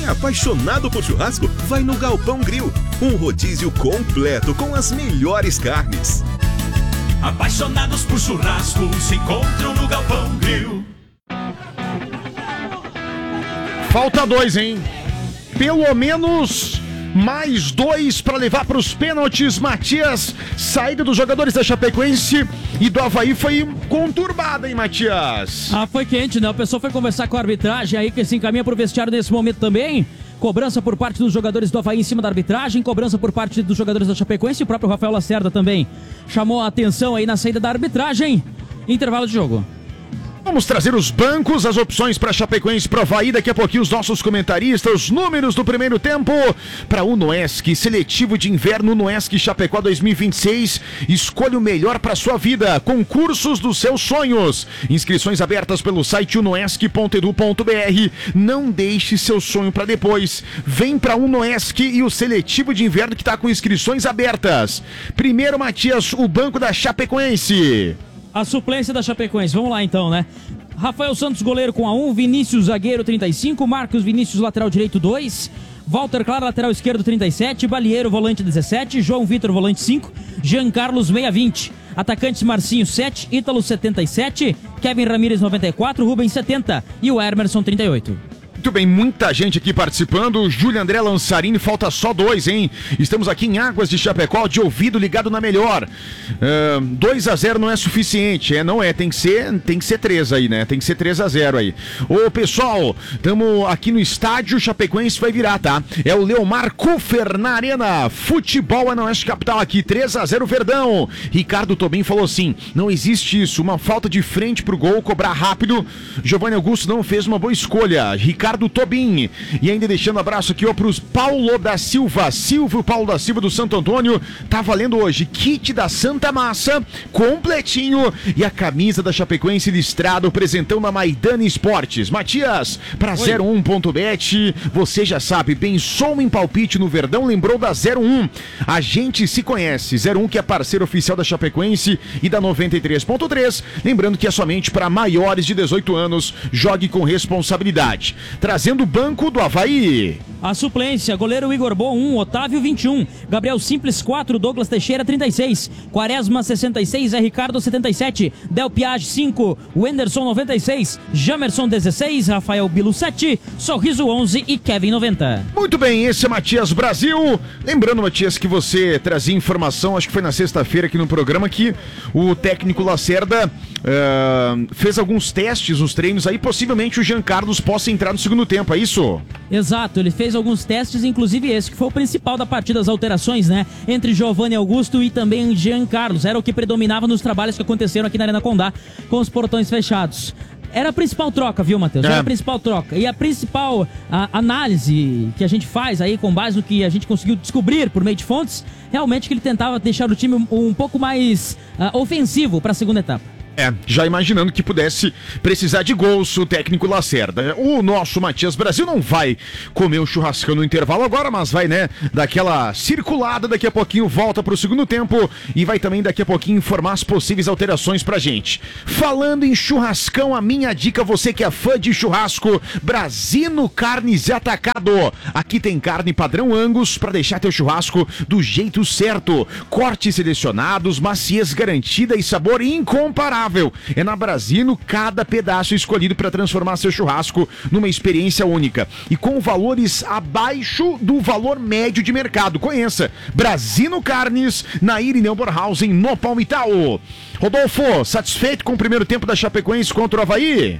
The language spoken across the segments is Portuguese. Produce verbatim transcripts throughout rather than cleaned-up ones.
Quem é apaixonado por churrasco vai no Galpão Grill. Um rodízio completo com as melhores carnes. Apaixonados por churrasco se encontram no Galpão Grill. Falta dois, hein? Pelo menos mais dois para levar para os pênaltis. Matias, saída dos jogadores da Chapecoense e do Avaí foi conturbada, hein, Matias? Ah, foi quente, né? O pessoal foi conversar com a arbitragem aí, que se encaminha pro vestiário nesse momento também. Cobrança por parte dos jogadores do Avaí em cima da arbitragem, cobrança por parte dos jogadores da Chapecoense, e o próprio Rafael Lacerda também chamou a atenção aí na saída da arbitragem. Intervalo de jogo. Vamos trazer os bancos, as opções para Chapecoense, para Avaí, daqui a pouquinho os nossos comentaristas, os números do primeiro tempo para o Unoesc, seletivo de inverno Unoesc Chapecó dois mil e vinte e seis, escolha o melhor para sua vida, concursos dos seus sonhos, inscrições abertas pelo site unoesc ponto edu ponto br, não deixe seu sonho para depois, vem para o Unoesc e o seletivo de inverno que está com inscrições abertas. Primeiro, Matias, o banco da Chapecoense. A suplência da Chapecoense, vamos lá então, né? Rafael Santos, goleiro com a um, Vinícius, zagueiro, trinta e cinco, Marcos Vinícius, lateral direito, dois, Walter Claro, lateral esquerdo, trinta e sete, Balieiro, volante, dezessete, João Vitor, volante, cinco, Jean Carlos, meia, vinte, atacantes Marcinho, sete, Ítalo, setenta e sete, Kevin Ramírez, noventa e quatro, Rubens, setenta e o Emerson, trinta e oito. Muito bem, muita gente aqui participando. Júlio André Lançarini, falta só dois, hein? Estamos aqui em Águas de Chapecó, de ouvido ligado na melhor. Uh, dois a zero não é suficiente, é, não é, tem que ser, tem que ser três aí, né? Tem que ser três a zero aí. Ô, pessoal, estamos aqui no estádio, Chapecoense vai virar, tá? É o Leomar Kufer na arena. Futebol é na Oeste Capital aqui, três a zero Verdão. Ricardo Tobin falou assim, não existe isso, uma falta de frente pro gol, cobrar rápido. Giovanni Augusto não fez uma boa escolha. Ricardo do Tobin, e ainda deixando abraço aqui ó pros Paulo da Silva, Silvio Paulo da Silva do Santo Antônio, tá valendo hoje kit da Santa Massa, completinho, e a camisa da Chapecoense listrado, presentão na Maidana Esportes. Matias, pra zero um ponto bet, você já sabe, pensou em palpite no Verdão, lembrou da zero um, a gente se conhece, zero um que é parceiro oficial da Chapecoense e da noventa e três ponto três, lembrando que é somente para maiores de dezoito anos, jogue com responsabilidade. Trazendo o banco do Avaí. A suplência, goleiro Igor Bo, um, Otávio, vinte e um, Gabriel Simples, quatro, Douglas Teixeira, trinta e seis, Quaresma, sessenta e seis, é Ricardo, setenta e sete, Del Piage, cinco, Wenderson, noventa e seis, Jamerson, dezesseis, Rafael Bilo, sete, Sorriso, onze e Kevin, noventa. Muito bem, esse é Matias Brasil. Lembrando, Matias, que você trazia informação, acho que foi na sexta-feira aqui no programa, que o técnico Lacerda uh, fez alguns testes nos treinos aí, possivelmente o Jean Carlos possa entrar no segundo tempo, é isso? Exato, ele fez alguns testes, inclusive esse que foi o principal da partida, as alterações, né, entre Giovanni Augusto e também Jean Carlos, era o que predominava nos trabalhos que aconteceram aqui na Arena Condá, com os portões fechados. Era a principal troca, viu, Matheus? Era é. a principal troca. E a principal a, análise que a gente faz aí, com base no que a gente conseguiu descobrir por meio de fontes, realmente que ele tentava deixar o time um, um pouco mais uh, ofensivo para a segunda etapa. É, já imaginando que pudesse precisar de gols o técnico Lacerda. O nosso Matias Brasil não vai comer um churrascão no intervalo agora, mas vai, né, daquela circulada, daqui a pouquinho volta pro segundo tempo e vai também daqui a pouquinho informar as possíveis alterações pra gente. Falando em churrascão, a minha dica, você que é fã de churrasco, Brasino Carnes e Atacado. Aqui tem carne padrão Angus pra deixar teu churrasco do jeito certo. Cortes selecionados, maciez garantida e sabor incomparável. É na Brasino cada pedaço escolhido para transformar seu churrasco numa experiência única e com valores abaixo do valor médio de mercado. Conheça Brasino Carnes na Irineu Borhausen, no Palmital. Rodolfo, satisfeito com o primeiro tempo da Chapecoense contra o Avaí?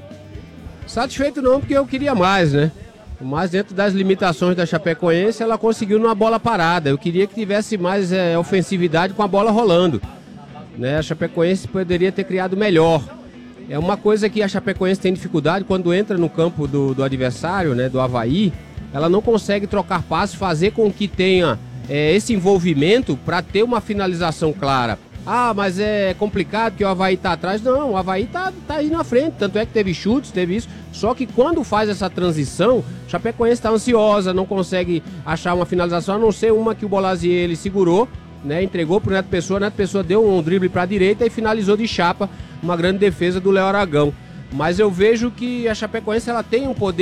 Satisfeito não, porque eu queria mais, né? Mas dentro das limitações da Chapecoense, ela conseguiu numa bola parada. Eu queria que tivesse mais é, ofensividade com a bola rolando. Né, a Chapecoense poderia ter criado melhor. É uma coisa que a Chapecoense tem dificuldade quando entra no campo do, do adversário, né, do Avaí, ela não consegue trocar passes, fazer com que tenha é, esse envolvimento para ter uma finalização clara. Ah, mas é complicado que o Avaí está atrás. Não, o Avaí está tá aí na frente, tanto é que teve chutes, teve isso. Só que quando faz essa transição, a Chapecoense está ansiosa, não consegue achar uma finalização, a não ser uma que o Bolazier ele segurou, né, entregou pro Neto Pessoa, Neto Pessoa deu um drible para a direita e finalizou de chapa, uma grande defesa do Léo Aragão. Mas eu vejo que a Chapecoense ela tem um poder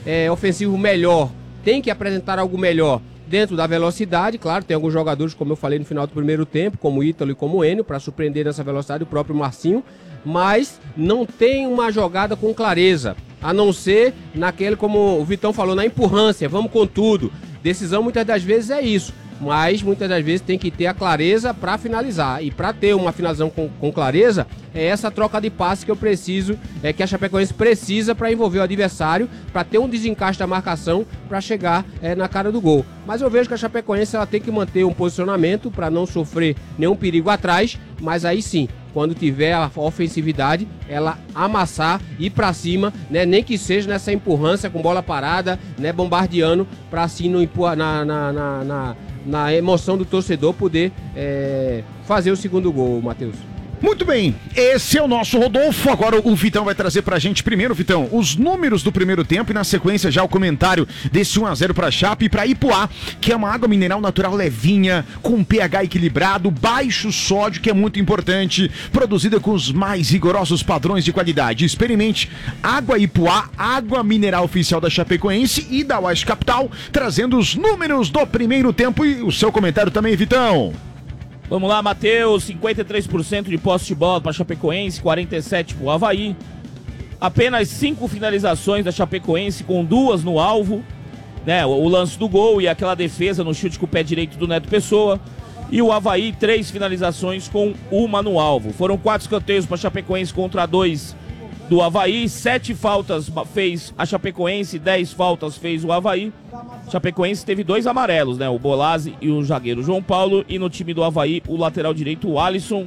é, ofensivo melhor tem que apresentar algo melhor dentro da velocidade. Claro, tem alguns jogadores, como eu falei no final do primeiro tempo, como o Ítalo e como o Enio, para surpreender nessa velocidade, o próprio Marcinho, mas não tem uma jogada com clareza, a não ser naquele, como o Vitão falou, na empurrância, vamos com tudo. Decisão muitas das vezes é isso, mas muitas das vezes tem que ter a clareza para finalizar, e para ter uma finalização com, com clareza, é essa troca de passe que eu preciso, é que a Chapecoense precisa para envolver o adversário, para ter um desencaixe da marcação, para chegar é, na cara do gol. Mas eu vejo que a Chapecoense ela tem que manter um posicionamento para não sofrer nenhum perigo atrás, mas aí sim, quando tiver a ofensividade, ela amassar, ir para cima, né? Nem que seja nessa empurrância com bola parada, né? Bombardeando, para assim não empurrar na, na, na, na, na emoção do torcedor poder é, fazer o segundo gol, Matheus. Muito bem, esse é o nosso Rodolfo. Agora o Vitão vai trazer pra gente primeiro, Vitão, os números do primeiro tempo e na sequência já o comentário desse um a zero pra Chape e pra Ipuá, que é uma água mineral natural levinha, com pH equilibrado, baixo sódio, que é muito importante, produzida com os mais rigorosos padrões de qualidade. Experimente Água Ipuá, água mineral oficial da Chapecoense e da Oeste Capital, trazendo os números do primeiro tempo e o seu comentário também, Vitão. Vamos lá, Matheus, cinquenta e três por cento de posse de bola para Chapecoense, quarenta e sete por cento para o Avaí. Apenas cinco finalizações da Chapecoense, com duas no alvo, né? O lance do gol e aquela defesa no chute com o pé direito do Neto Pessoa. E o Avaí, três finalizações com uma no alvo. Foram quatro escanteios para Chapecoense contra dois do Avaí. Sete faltas fez a Chapecoense, dez faltas fez o Avaí. Chapecoense teve dois amarelos, né? O Bolazzi e o zagueiro João Paulo. E no time do Avaí, o lateral direito, o Alisson.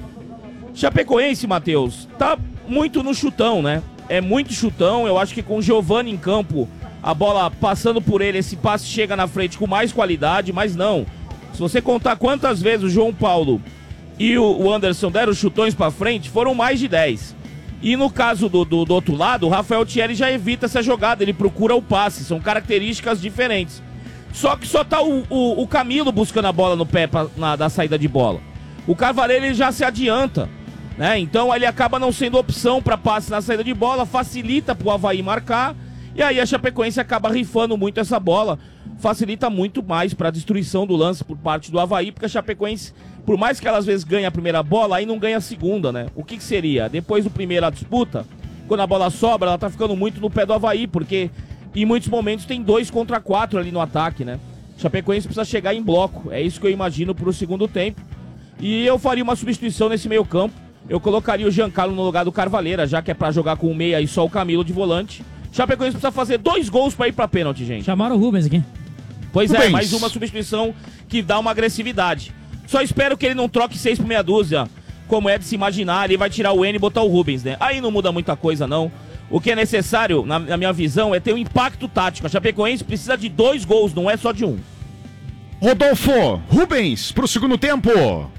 Chapecoense, Matheus, tá muito no chutão, né? É muito chutão. Eu acho que com o Giovani em campo, a bola passando por ele, esse passe chega na frente com mais qualidade, mas não. Se você contar quantas vezes o João Paulo e o Anderson deram chutões pra frente, foram mais de dez. E no caso do, do, do outro lado, o Rafael Thierry já evita essa jogada, ele procura o passe, são características diferentes. Só que só tá o, o, o Camilo buscando a bola no pé pra, na, da saída de bola. O Carvalheiro ele já se adianta, né? Então ele acaba não sendo opção para passe na saída de bola, facilita pro Avaí marcar, e aí a Chapecoense acaba rifando muito essa bola, facilita muito mais para a destruição do lance por parte do Avaí, porque a Chapecoense, por mais que ela às vezes ganhe a primeira bola, aí não ganha a segunda, né? O que que seria? Depois do primeiro a disputa, quando a bola sobra, ela tá ficando muito no pé do Avaí, porque em muitos momentos tem dois contra quatro ali no ataque, né? Chapecoense precisa chegar em bloco, é isso que eu imagino pro segundo tempo. E eu faria uma substituição nesse meio campo, eu colocaria o Giancarlo no lugar do Carvalheira, já que é pra jogar com o meia e só o Camilo de volante. Chapecoense precisa fazer dois gols pra ir pra pênalti, gente. Chamaram o Rubens aqui. Pois Rubens. é, mais uma substituição que dá uma agressividade. Só espero que ele não troque seis por meia dúzia, como é de se imaginar, ele vai tirar o N e botar o Rubens, né? Aí não muda muita coisa, não. O que é necessário, na, na minha visão, é ter um impacto tático. A Chapecoense precisa de dois gols, não é só de um. Rodolfo, Rubens, pro segundo tempo.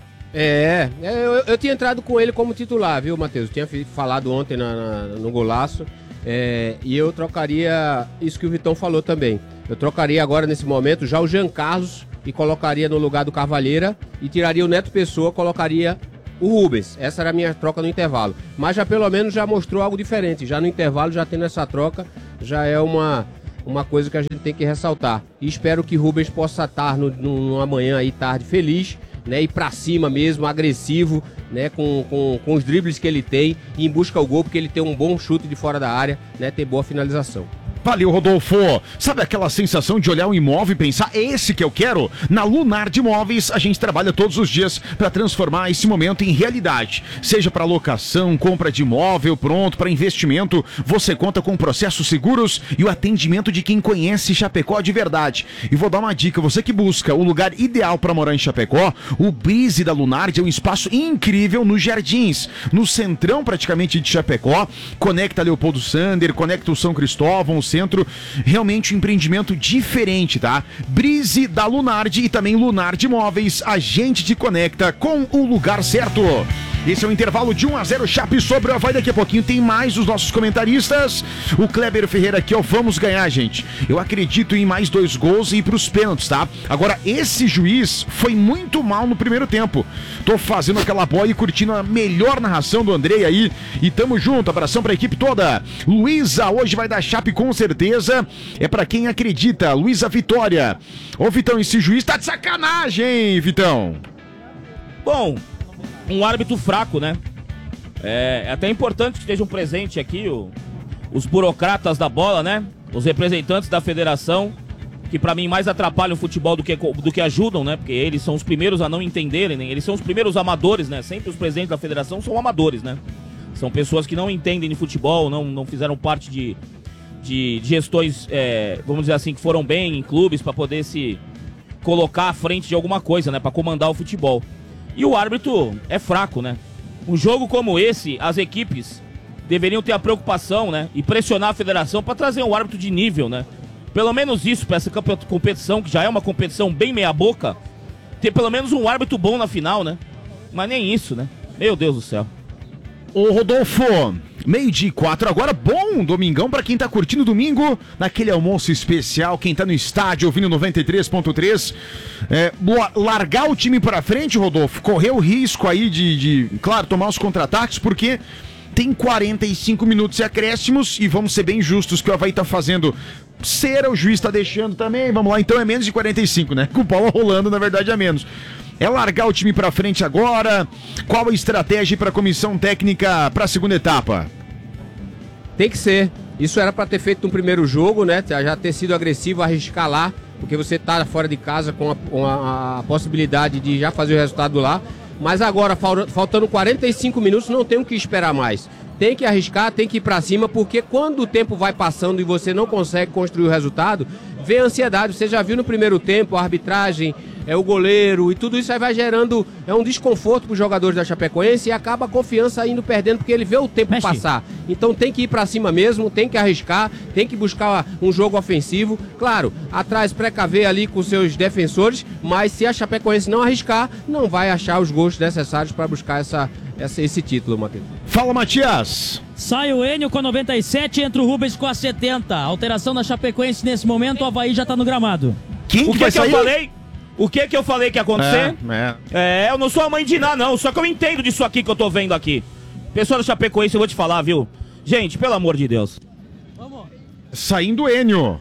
É, eu, eu tinha entrado com ele como titular, viu, Matheus? Eu tinha falado ontem na, na, no golaço. É, e eu trocaria isso que o Vitão falou também. Eu trocaria agora, nesse momento, já o Jean Carlos e colocaria no lugar do Carvalheira e tiraria o Neto Pessoa, colocaria o Rubens. Essa era a minha troca no intervalo. Mas já pelo menos já mostrou algo diferente. Já no intervalo, já tendo essa troca, já é uma, uma coisa que a gente tem que ressaltar. E espero que Rubens possa estar no, no, numa manhã aí, tarde, feliz, né, ir pra cima mesmo, agressivo, né, com, com, com os dribles que ele tem, e em busca ao gol, porque ele tem um bom chute de fora da área, né, tem boa finalização. Valeu, Rodolfo. Sabe aquela sensação de olhar um imóvel e pensar, é esse que eu quero? Na Lunar de Imóveis, a gente trabalha todos os dias para transformar esse momento em realidade. Seja para locação, compra de imóvel, pronto, para investimento, você conta com processos seguros e o atendimento de quem conhece Chapecó de verdade. E vou dar uma dica, você que busca o lugar ideal para morar em Chapecó, o Brise da Lunard é um espaço incrível nos Jardins, no centrão praticamente de Chapecó, conecta Leopoldo Sander, conecta o São Cristóvão, o centro, realmente um empreendimento diferente, tá? Brise da Lunard e também Lunard Imóveis, a gente te conecta com o lugar certo. Esse é o intervalo de um a zero, Chape sobre o Avaí. Daqui a pouquinho tem mais os nossos comentaristas. O Kleber Ferreira aqui, ó, vamos ganhar, gente. Eu acredito em mais dois gols e ir pros pênaltis, tá? Agora, esse juiz foi muito mal no primeiro tempo. Tô fazendo aquela bola e curtindo a melhor narração do Andrei aí. E tamo junto, abração pra equipe toda. Luísa, hoje vai dar Chape com certeza. É pra quem acredita. Luísa Vitória. Ô, Vitão, esse juiz tá de sacanagem, hein, Vitão? Bom, um árbitro fraco, né? É, é até importante que estejam presentes aqui o, os burocratas da bola, né? Os representantes da federação, que pra mim mais atrapalham o futebol do que, do que ajudam, né? Porque eles são os primeiros a não entenderem, né? Eles são os primeiros amadores, né? Sempre os presidentes da federação são amadores, né? São pessoas que não entendem de futebol, não, não fizeram parte de, de, de gestões, é, vamos dizer assim, que foram bem em clubes pra poder se colocar à frente de alguma coisa, né? Pra comandar o futebol. E o árbitro é fraco, né? Um jogo como esse, as equipes deveriam ter a preocupação, né? E pressionar a federação para trazer um árbitro de nível, né? Pelo menos isso, para essa competição, que já é uma competição bem meia-boca, ter pelo menos um árbitro bom na final, né? Mas nem isso, né? Meu Deus do céu. Ô, Rodolfo, meio-dia e quatro agora, bom domingão pra quem tá curtindo domingo, naquele almoço especial, quem tá no estádio ouvindo noventa e três ponto três, é, largar o time pra frente, Rodolfo, correr o risco aí de, de, claro, tomar os contra-ataques, porque tem quarenta e cinco minutos e acréscimos, e vamos ser bem justos que o Avaí tá fazendo cera, o juiz tá deixando também, vamos lá, então é menos de quarenta e cinco, né, com o bola rolando, na verdade é menos. É largar o time pra frente agora? Qual a estratégia para a comissão técnica para a segunda etapa? Tem que ser. Isso era para ter feito no primeiro jogo, né? Já ter sido agressivo, arriscar lá, porque você tá fora de casa com a, com a, a possibilidade de já fazer o resultado lá. Mas agora, faltando quarenta e cinco minutos, não tem o que esperar mais. Tem que arriscar, tem que ir pra cima, porque quando o tempo vai passando e você não consegue construir o resultado, vem a ansiedade. Você já viu no primeiro tempo a arbitragem, é o goleiro, e tudo isso aí vai gerando é um desconforto para os jogadores da Chapecoense e acaba a confiança indo perdendo, porque ele vê o tempo Mexe. passar. Então tem que ir para cima mesmo, tem que arriscar, tem que buscar um jogo ofensivo. Claro, atrás precaver ali com seus defensores, mas se a Chapecoense não arriscar, não vai achar os gols necessários para buscar essa, essa, esse título, Matheus. Fala, Matias! Sai o Enio com noventa e sete, entra o Rubens com a setenta. Alteração da Chapecoense nesse momento, o Avaí já tá no gramado. Quem o que, que, vai que sair? eu falei? O que que eu falei que ia acontecer? É, é. é, eu não sou a mãe de nada, não. Só que eu entendo disso aqui que eu tô vendo aqui. Pessoal do Chapecoense, eu vou te falar, viu? Gente, pelo amor de Deus. Vamos. Saindo o Enio.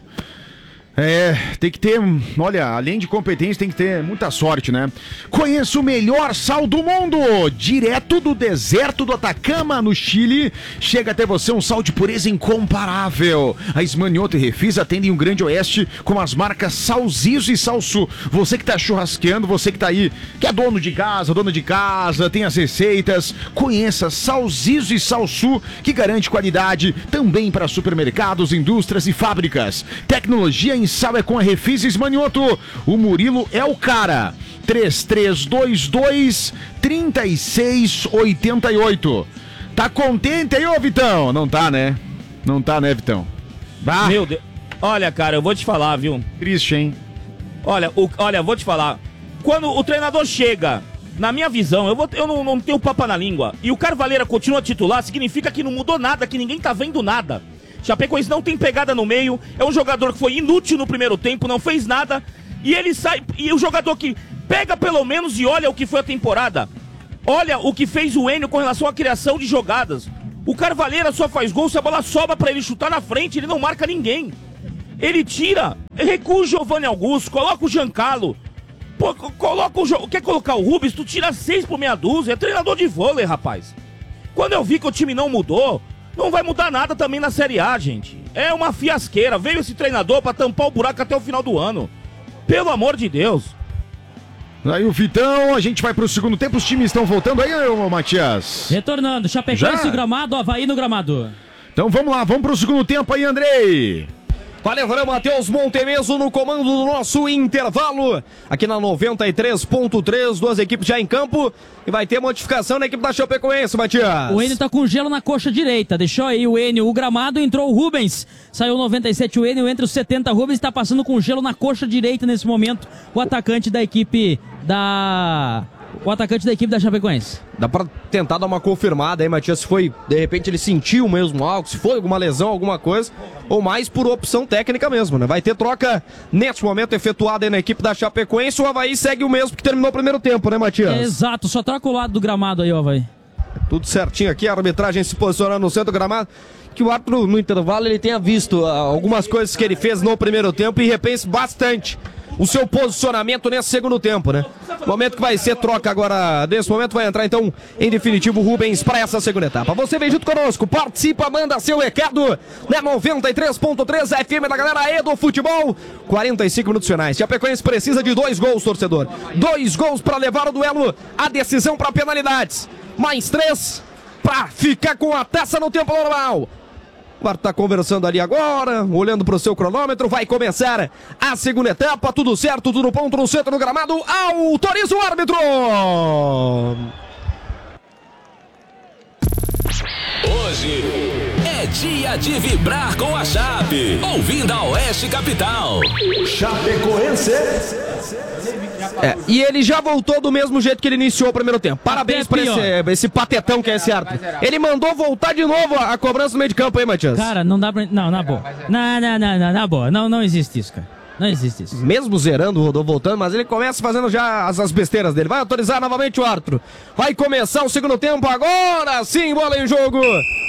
É, tem que ter, olha, além de competência, tem que ter muita sorte, né? Conheça o melhor sal do mundo, direto do deserto do Atacama, no Chile. Chega até você um sal de pureza incomparável. A Esmanioto e Refis atendem o Grande Oeste com as marcas Salzizo e Salsu. Você que tá churrasqueando, você que tá aí, que é dono de casa, dona de casa, tem as receitas, conheça Salzizo e Salsu, que garante qualidade também para supermercados, indústrias e fábricas. Tecnologia em sal é com a Refis Esmanioto. O Murilo é o cara. três três dois dois, três seis oito oito. Tá contente aí, ô Vitão? Não tá, né? Não tá, né, Vitão? Bah. Meu Deus. Olha, cara, eu vou te falar, viu? Triste, hein? Olha, o, olha, vou te falar. Quando o treinador chega, na minha visão, eu, vou, eu não, não tenho papo na língua, e o Carvalheira continua titular, significa que não mudou nada, que ninguém tá vendo nada. Chapecoense não tem pegada no meio, é um jogador que foi inútil no primeiro tempo, não fez nada, e ele sai, e o jogador que pega pelo menos e olha o que foi a temporada, olha o que fez o Enio com relação à criação de jogadas. O Carvalheira só faz gol se a bola sobra pra ele chutar na frente, ele não marca ninguém. Ele tira, recua o Giovanni Augusto, coloca o Giancarlo, pô, coloca o, quer colocar o Rubens, tu tira seis por meia dúzia, é treinador de vôlei, rapaz. Quando eu vi que o time não mudou, não vai mudar nada também na Série A, gente. É uma fiasqueira. Veio esse treinador pra tampar o buraco até o final do ano. Pelo amor de Deus. Aí o Vitão, a gente vai pro segundo tempo. Os times estão voltando aí, ô Matias? Retornando, Chapecoense no gramado, Avaí no gramado. Então vamos lá, vamos pro segundo tempo aí, Andrei. Valeu, valeu, Matheus Montemeso no comando do nosso intervalo. Aqui na noventa e três ponto três, duas equipes já em campo. E vai ter modificação na equipe da Chapecoense, Matias. O Enio tá com gelo na coxa direita. Deixou aí o Enio, o gramado, entrou o Rubens. Saiu noventa e sete o Enio, entre os setenta. Rubens tá passando com gelo na coxa direita nesse momento. O atacante da equipe da... o atacante da equipe da Chapecoense. Dá pra tentar dar uma confirmada aí, Matias, se foi, de repente, ele sentiu mesmo algo, se foi alguma lesão, alguma coisa, ou mais por opção técnica mesmo, né? Vai ter troca, neste momento, efetuada aí na equipe da Chapecoense. O Avaí segue o mesmo que terminou o primeiro tempo, né, Matias? Exato, só troca o lado do gramado aí, ó, Avaí. Tudo certinho aqui, a arbitragem se posicionando no centro do gramado. Que o árbitro, no intervalo, ele tenha visto uh, algumas coisas que ele fez no primeiro tempo e repense bastante o seu posicionamento nesse segundo tempo, né? Momento que vai ser troca agora, nesse momento vai entrar então, em definitivo, o Rubens para essa segunda etapa. Você vem junto conosco, participa, manda seu recado na noventa e três ponto três F M da galera E do Futebol. quarenta e cinco minutos finais. Chapecoense precisa de dois gols, torcedor. Dois gols para levar o duelo, a decisão para penalidades. Mais três para ficar com a taça no tempo normal. O árbitro está conversando ali agora, olhando para o seu cronômetro. Vai começar a segunda etapa. Tudo certo, tudo ponto no centro do gramado. Autoriza o árbitro! Hoje é dia de vibrar com a Chape. Ouvindo a Oeste Capital. Chapecoense. É, e ele já voltou do mesmo jeito que ele iniciou o primeiro tempo. Parabéns para esse, esse patetão que é esse árbitro. Ele mandou voltar de novo a, a cobrança no meio de campo aí, Matias. Cara, não dá pra... Não, na boa. Não, não, não, não, na boa. Não, não existe isso, cara. Não existe isso. Mesmo zerando, rodou voltando, mas ele começa fazendo já as, as besteiras dele. Vai autorizar novamente o árbitro. Vai começar o segundo tempo agora sim, bola em jogo.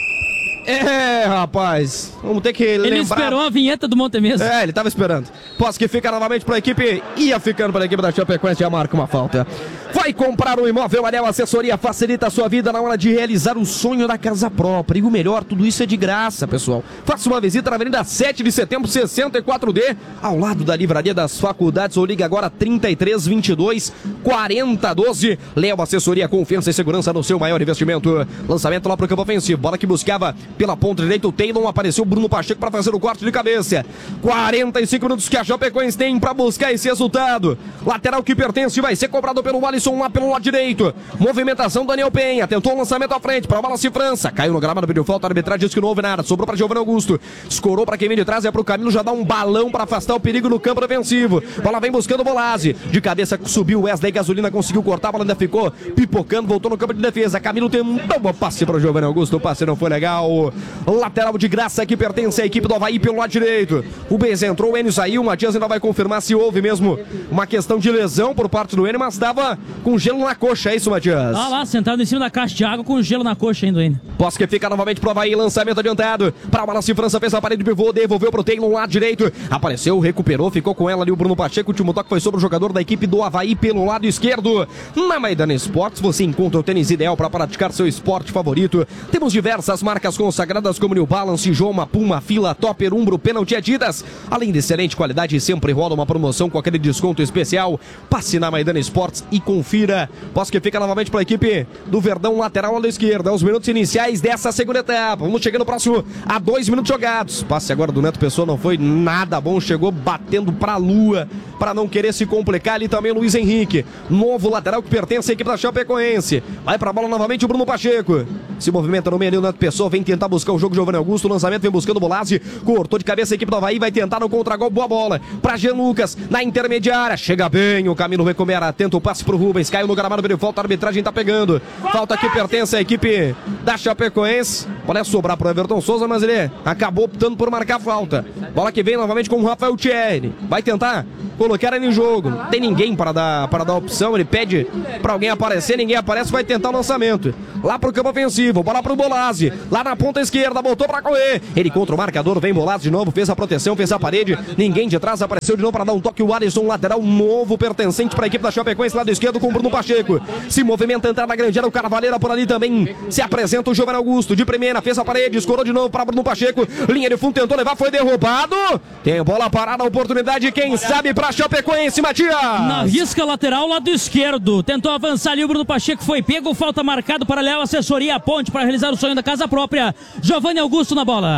É, rapaz, vamos ter que ele lembrar... Ele esperou a vinheta do Montemesa. É, ele tava esperando. Posse que fica novamente para a equipe, ia ficando para a equipe da Chapecoense, já marca uma falta. Vai comprar um imóvel, Anel Assessoria facilita a sua vida na hora de realizar o sonho da casa própria. E o melhor, tudo isso é de graça, pessoal. Faça uma visita na Avenida sete de Setembro, sessenta e quatro D, ao lado da Livraria das Faculdades, ou liga agora trinta e três, vinte e dois, quarenta, doze. Léo Assessoria, confiança e segurança no seu maior investimento. Lançamento lá pro campo ofensivo, bola que buscava pela ponta direita, o Taylor, apareceu o Bruno Pacheco para fazer o corte de cabeça. quarenta e cinco minutos que a Chapecoense tem para buscar esse resultado. Lateral que pertence vai ser cobrado pelo Alisson lá pelo lado direito. Movimentação Daniel Penha, tentou o lançamento à frente para a Wallace França. Caiu no gramado, pediu falta, a arbitragem disse que não houve nada. Sobrou para Giovanni Augusto. Escorou para quem vem de trás, é para o Camilo, já dá um balão para afastar o perigo no campo defensivo. Bola vem buscando o Bolazzi. De cabeça subiu o Wesley Gasolina, conseguiu cortar, a bola ainda ficou pipocando, voltou no campo de defesa. Camilo tem um bom passe para o Giovanni Augusto, o passe não foi legal. Lateral de graça que pertence à equipe do Avaí pelo lado direito. O Bez entrou, o Enio saiu. O Matias ainda vai confirmar se houve mesmo uma questão de lesão por parte do Enio, mas estava com gelo na coxa, é isso, Matias? Ah lá, sentado em cima da caixa de água com gelo na coxa ainda, Enio. Posse que fica novamente pro Avaí, lançamento adiantado. Para a Wallace França, fez a parede de pivô, devolveu pro Taylor no lado direito. Apareceu, recuperou, ficou com ela ali o Bruno Pacheco. O último toque foi sobre o jogador da equipe do Avaí pelo lado esquerdo. Na Maidana Esportes você encontra o tênis ideal para praticar seu esporte favorito. Temos diversas marcas consagradas como New Balance, Joma, Puma, Fila, Topper, Umbro, Penalty, Adidas. Além de excelente qualidade, sempre rola uma promoção com aquele desconto especial. Passe na Maidana Esportes e confira. Posso que fica novamente para a equipe do Verdão, lateral à esquerda. Os minutos iniciais dessa segunda etapa. Vamos chegando próximo a dois minutos jogados. Passe agora do Neto Pessoa, não foi nada bom. Chegou batendo para a lua para não querer se complicar. Ali também Luiz Henrique, novo lateral que pertence à equipe da Chapecoense. Vai para a bola novamente o Bruno Pacheco. Se movimenta no meio ali o Neto Pessoa, vem tentar buscar o jogo Giovanni Augusto. O lançamento vem buscando o Bolazzi. Cortou de cabeça a equipe do Avaí, vai tentar no contragol. Boa bola para Jean Lucas na intermediária. Chega bem, o Camilo recupera. Atento o passe pro Rubens. Caiu no gramado, pediu falta. A arbitragem tá pegando. Falta que pertence à equipe da Chapecoense. Bola é sobrar pro Everton Souza, mas ele acabou optando por marcar a falta. Bola que vem novamente com o Rafael Thierry. Vai tentar colocar ele em jogo. Não tem ninguém para dar, para dar opção. Ele pede para alguém aparecer. Ninguém aparece, vai tentar o lançamento. Lá pro campo ofensivo. Bola pro Bolazzi. Lá na ponta esquerda. Botou para correr. Ele contra o marcador. Vem Bolazzi de novo. Fez a proteção, fez a parede. Ninguém de trás apareceu de novo para dar um toque. O Alisson, lateral novo, pertencente para a equipe da Chapecoense. Lado esquerdo com o Bruno Pacheco. Se movimenta, entrar na grande área. O Carvalheira por ali também. Se apresenta o Giovanni Augusto. De primeira, fez a parede. Escorou de novo para Bruno Pacheco. Linha de fundo, tentou levar. Foi derrubado. Tem bola parada. Oportunidade, quem sabe, para Chapecoense, Matias. Na risca lateral, lado esquerdo. Tentou avançar ali. O Bruno Pacheco foi pego. Falta marcado para Léo Assessoria. A ponte para realizar o sonho da casa própria. Giovanni Augusto na bola.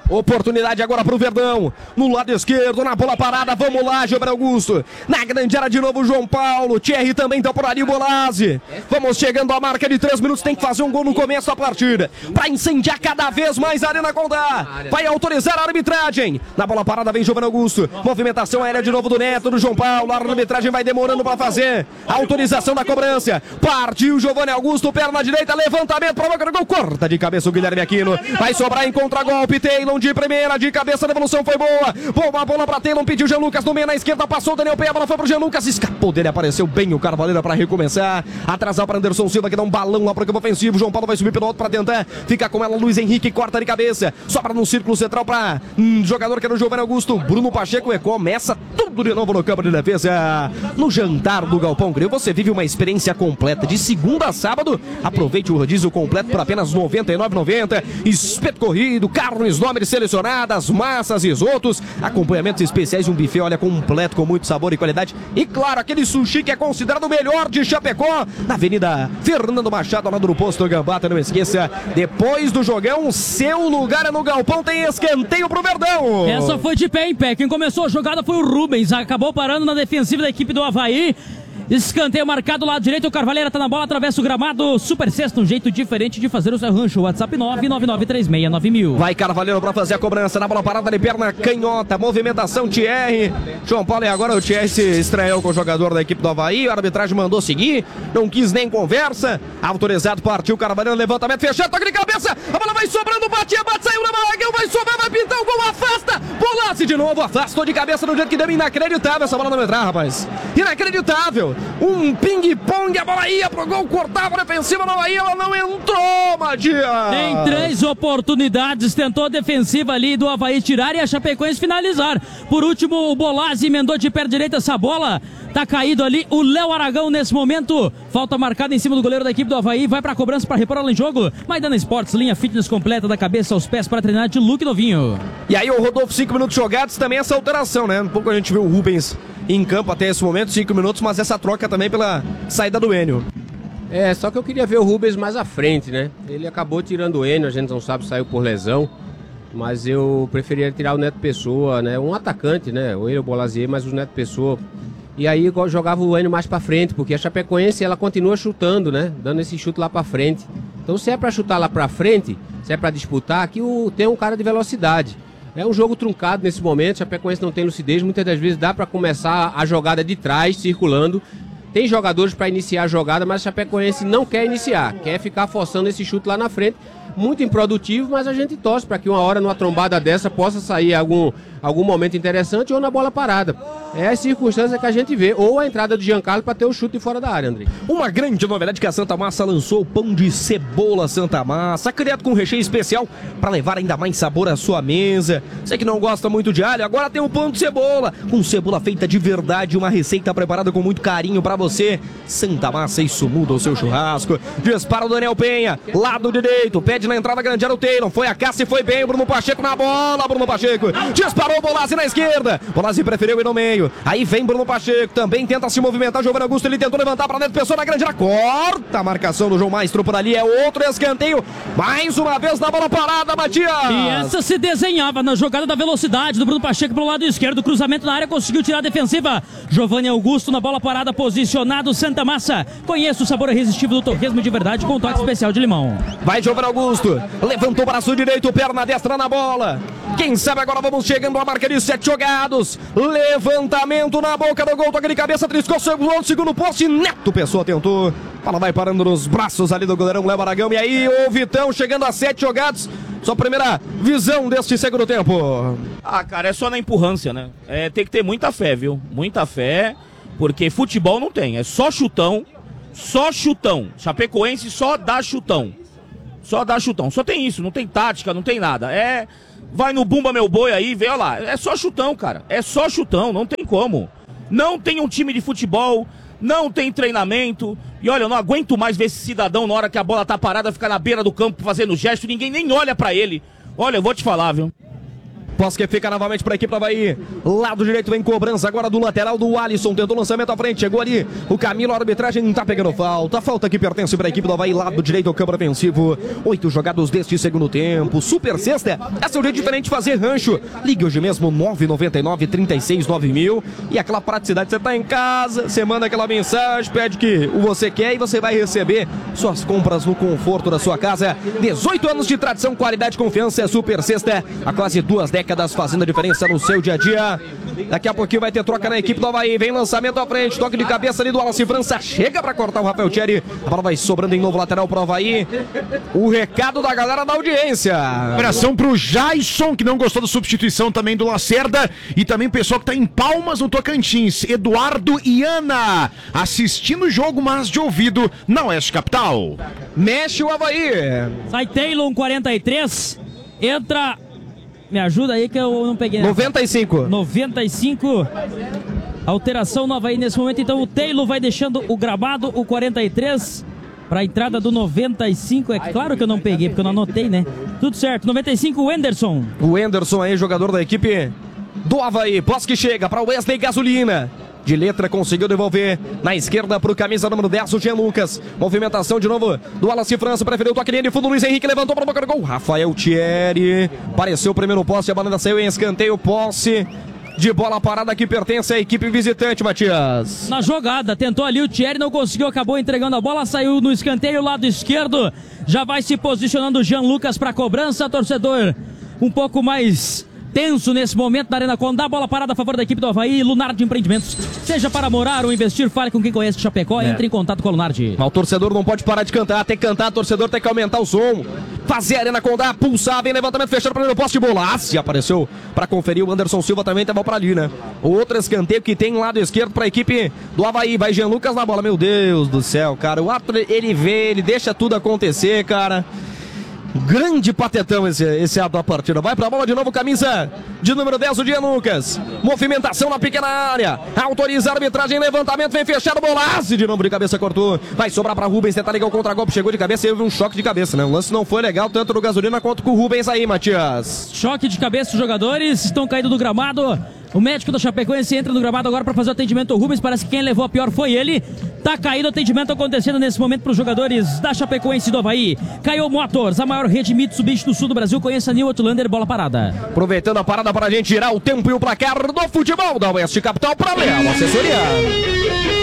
Oportunidade agora pro Verdão. No lado esquerdo, na bola parada. Vamos lá, Giovanni Augusto. Na grande área de novo, João Paulo. Thierry também tá por ali, o Bolazzi. Vamos chegando à marca de três minutos. Tem que fazer um gol no começo da partida. Pra incendiar cada vez mais a Arena Condá. Vai autorizar a arbitragem. Na bola parada vem Giovanni Augusto. Movimentação aérea de novo do Neto, do João Paulo. A arbitragem vai demorando pra fazer. Autorização da cobrança. Partiu Giovanni Augusto, perna direita, levantamento, provoca no gol. Corta de cabeça o Guilherme Aquino. Vai sobrar em contra-golpe. Taylor de primeira, de cabeça, a devolução foi boa. Boa bola pra Taylor, pediu Jean Lucas no meio, na esquerda, passou o Daniel Penha, a bola foi pro Jean Lucas, escapou dele, apareceu bem o Carvalheira pra recomeçar. Atrasar pra Anderson Silva, que dá um balão lá pro campo ofensivo. João Paulo vai subir pelo alto pra tentar. Fica com ela, Luiz Henrique, corta de cabeça. Sobra no círculo central pra hum, jogador que era o Giovanni Augusto. Bruno Pacheco e começa tudo de novo no campo de defesa. No jantar do Galpão Grill, você vive uma experiência completa de segunda a sábado. Aproveite o rodízio completo por apenas noventa e nove reais e noventa centavos. Espeto corrido, carnes nobres selecionadas, massas, risotos, acompanhamentos especiais e um buffet, olha, completo, com muito sabor e qualidade. E claro, aquele sushi que é considerado o melhor de Chapecó, na Avenida Fernando Machado, ao lado do posto Gambata. Não esqueça, depois do jogão, seu lugar é no Galpão, tem escanteio pro Verdão. Essa foi de pé em pé, quem começou a jogada foi o Rubens, acabou parando na defensiva da equipe do Avaí. Escanteio marcado do lado direito, o Carvalheira tá na bola, atravessa o gramado. Super sexta, um jeito diferente de fazer o seu rancho. WhatsApp nove nove nove três seis nove mil. Vai Carvalheira pra fazer a cobrança, na bola parada de perna canhota, movimentação Thierry. João Paulo, e agora o Thierry se estranhou com o jogador da equipe do Avaí. A arbitragem mandou seguir, não quis nem conversa. Autorizado, partiu Carvalheira, levantamento fechado, toque de cabeça. A bola vai sobrando, bate, bate, saiu na Maragão, vai sobrar, vai pintar o gol, afasta. Bolazzi de novo, afastou de cabeça no jeito que deu, inacreditável. Essa bola não entrar, rapaz. Inacreditável. Um ping-pong, a bola ia pro gol, cortava a defensiva, não aí, ela não entrou, Matias. Tem três oportunidades, tentou a defensiva ali do Avaí tirar e a Chapecoense finalizar. Por último, o Bolazzi emendou de pé direita essa bola. Tá caído ali o Léo Aragão nesse momento. Falta marcada em cima do goleiro da equipe do Avaí. Vai pra cobrança pra repor ela em jogo. Maidana Esportes, linha fitness completa da cabeça aos pés para treinar de Luque Novinho. E aí o Rodolfo, cinco minutos jogados, também essa alteração, né? Um pouco a gente viu o Rubens em campo até esse momento, cinco minutos, mas essa troca também pela saída do Enio. É, só que eu queria ver o Rubens mais à frente, né? Ele acabou tirando o Enio, a gente não sabe se saiu por lesão. Mas eu preferia tirar o Neto Pessoa, né? Um atacante, né? O Enio, o Bolazier, mas o Neto Pessoa. E aí jogava o Enio mais pra frente, porque a Chapecoense ela continua chutando, né? Dando esse chute lá pra frente. Então se é pra chutar lá pra frente, se é pra disputar, aqui o, tem um cara de velocidade. É um jogo truncado nesse momento, a Chapecoense não tem lucidez, muitas das vezes dá pra começar a jogada de trás, circulando. Tem jogadores pra iniciar a jogada, mas a Chapecoense não quer iniciar, quer ficar forçando esse chute lá na frente. Muito improdutivo, mas a gente torce para que uma hora numa trombada dessa possa sair algum, algum momento interessante ou na bola parada. É a circunstância que a gente vê, ou a entrada do Giancarlo para ter o chute fora da área, André. Uma grande novidade que a Santa Massa lançou, o pão de cebola Santa Massa, criado com recheio especial para levar ainda mais sabor à sua mesa. Você que não gosta muito de alho, agora tem o pão de cebola, com cebola feita de verdade, uma receita preparada com muito carinho para você. Santa Massa, isso muda o seu churrasco. Dispara o Daniel Penha, lado direito, pede na entrada grande, era o Taylor, foi a caça e foi bem, o Bruno Pacheco na bola, Bruno Pacheco, disparou o Bolazzi na esquerda, Bolazzi preferiu ir no meio, aí vem Bruno Pacheco, também tenta se movimentar, Giovanni Augusto, ele tentou levantar para dentro, pessoa na grande área, corta a marcação do João Maestro por ali, é outro escanteio, mais uma vez na bola parada, Matias. E essa se desenhava na jogada da velocidade do Bruno Pacheco pelo lado esquerdo, cruzamento na área, conseguiu tirar a defensiva, Giovanni Augusto na bola parada, posicionado, Santa Massa, conheça o sabor irresistível do torresmo de verdade com toque especial de limão. Vai Giovanni Augusto, levantou o braço direito, perna destra na bola. Quem sabe agora vamos chegando à marca de sete jogados. Levantamento na boca do gol, toque de cabeça, triscou segundo, segundo poste, Neto Pessoa tentou. Ela vai parando nos braços ali do goleirão Léo Aragão. E aí o Vitão chegando a sete jogados. Sua primeira visão deste segundo tempo. Ah, cara, é só na empurrância, né? É, tem que ter muita fé, viu? Muita fé, porque futebol não tem, é só chutão, só chutão. Chapecoense só dá chutão. Só dá chutão, só tem isso, não tem tática, não tem nada. É, vai no bumba meu boi aí, vê, olha lá, é só chutão, cara. É só chutão, não tem como. Não tem um time de futebol, não tem treinamento. E olha, eu não aguento mais ver esse cidadão na hora que a bola tá parada, ficar na beira do campo fazendo gesto, ninguém nem olha pra ele. Olha, eu vou te falar, viu? Posse que fica novamente para a equipe do Avaí. Lado direito vem cobrança agora do lateral do Alisson. Tentou lançamento à frente. Chegou ali o Camilo. A arbitragem não tá pegando falta. Falta que pertence para a equipe do Avaí. Lado direito, o câmara ofensivo. Oito jogados deste segundo tempo. Super sexta. Essa é o jeito diferente de fazer rancho. Ligue hoje mesmo nove nove nove, três seis nove mil. E aquela praticidade. Você tá em casa, você manda aquela mensagem, pede que o você quer e você vai receber suas compras no conforto da sua casa. dezoito anos de tradição, qualidade e confiança. É Super Sexta. Há quase duas décadas fazendo a diferença no seu dia a dia. Daqui a pouquinho vai ter troca na equipe do Avaí. Vem lançamento à frente, toque de cabeça ali do Wallace França. Chega para cortar o Rafael Thierry. A bola vai sobrando em novo lateral pro Avaí. O recado da galera da audiência. Abração pro Jason, que não gostou da substituição também do Lacerda. E também o pessoal que tá em Palmas, no Tocantins. Eduardo e Ana, assistindo o jogo, mas de ouvido na Oeste Capital. Mexe o Avaí. Sai Taylor, quarenta e três. Entra... Me ajuda aí que eu não peguei. noventa e cinco. noventa e cinco. Alteração nova aí nesse momento. Então o Taylor vai deixando o gramado, o quarenta e três. Para a entrada do noventa e cinco. É claro que eu não peguei, porque eu não anotei, né? Tudo certo. noventa e cinco, o Anderson. O Anderson aí, jogador da equipe do Avaí. Posse que chega para o Wesley Gasolina. De letra conseguiu devolver na esquerda para o camisa número dez, o Jean Lucas. Movimentação de novo do Wallace França. Preferiu o toque linha de fundo. Luiz Henrique levantou para o boca do gol. Rafael Thierry. Apareceu o primeiro posse. A bola saiu em escanteio. Posse de bola parada que pertence à equipe visitante, Matias. Na jogada, tentou ali o Thierry, não conseguiu, acabou entregando a bola. Saiu no escanteio, lado esquerdo. Já vai se posicionando o Jean Lucas para a cobrança. Torcedor um pouco mais tenso nesse momento na Arena Condá. Bola parada a favor da equipe do Avaí. Lunardi Empreendimentos. Seja para morar ou investir, fale com quem conhece Chapecó. É. Entre em contato com a Lunardi. Mas o torcedor não pode parar de cantar. Tem que cantar, o torcedor tem que aumentar o som. Fazer a Arena Condá, pulsar, vem levantamento fechado para o poste de bola. Se apareceu para conferir o Anderson Silva também, tava para ali, né? O outro escanteio que tem lado esquerdo para a equipe do Avaí. Vai Jean Lucas na bola. Meu Deus do céu, cara. O árbitro, ele vê, ele deixa tudo acontecer, cara. Grande patetão esse, esse ato da partida. Vai pra bola de novo, camisa de número dez, o Jean Lucas. Movimentação na pequena área. Autoriza a arbitragem, levantamento, vem fechado, bolaço. De novo de cabeça, cortou. Vai sobrar pra Rubens, tentar ligar o contra-golpe. Chegou de cabeça e houve um choque de cabeça, né? O lance não foi legal, tanto no Gasolina quanto com o Rubens aí, Matias. Choque de cabeça, os jogadores estão caindo do gramado. O médico da Chapecoense entra no gramado agora para fazer o atendimento. O Rubens, parece que quem levou a pior foi ele. Tá caído o atendimento acontecendo nesse momento para os jogadores da Chapecoense do Avaí. Caio Motors, a maior rede Mitsubishi do sul do Brasil. Conheça a New Outlander, bola parada. Aproveitando a parada para a gente tirar o tempo e o placar do futebol da Oeste Capital para Leal Assessoria.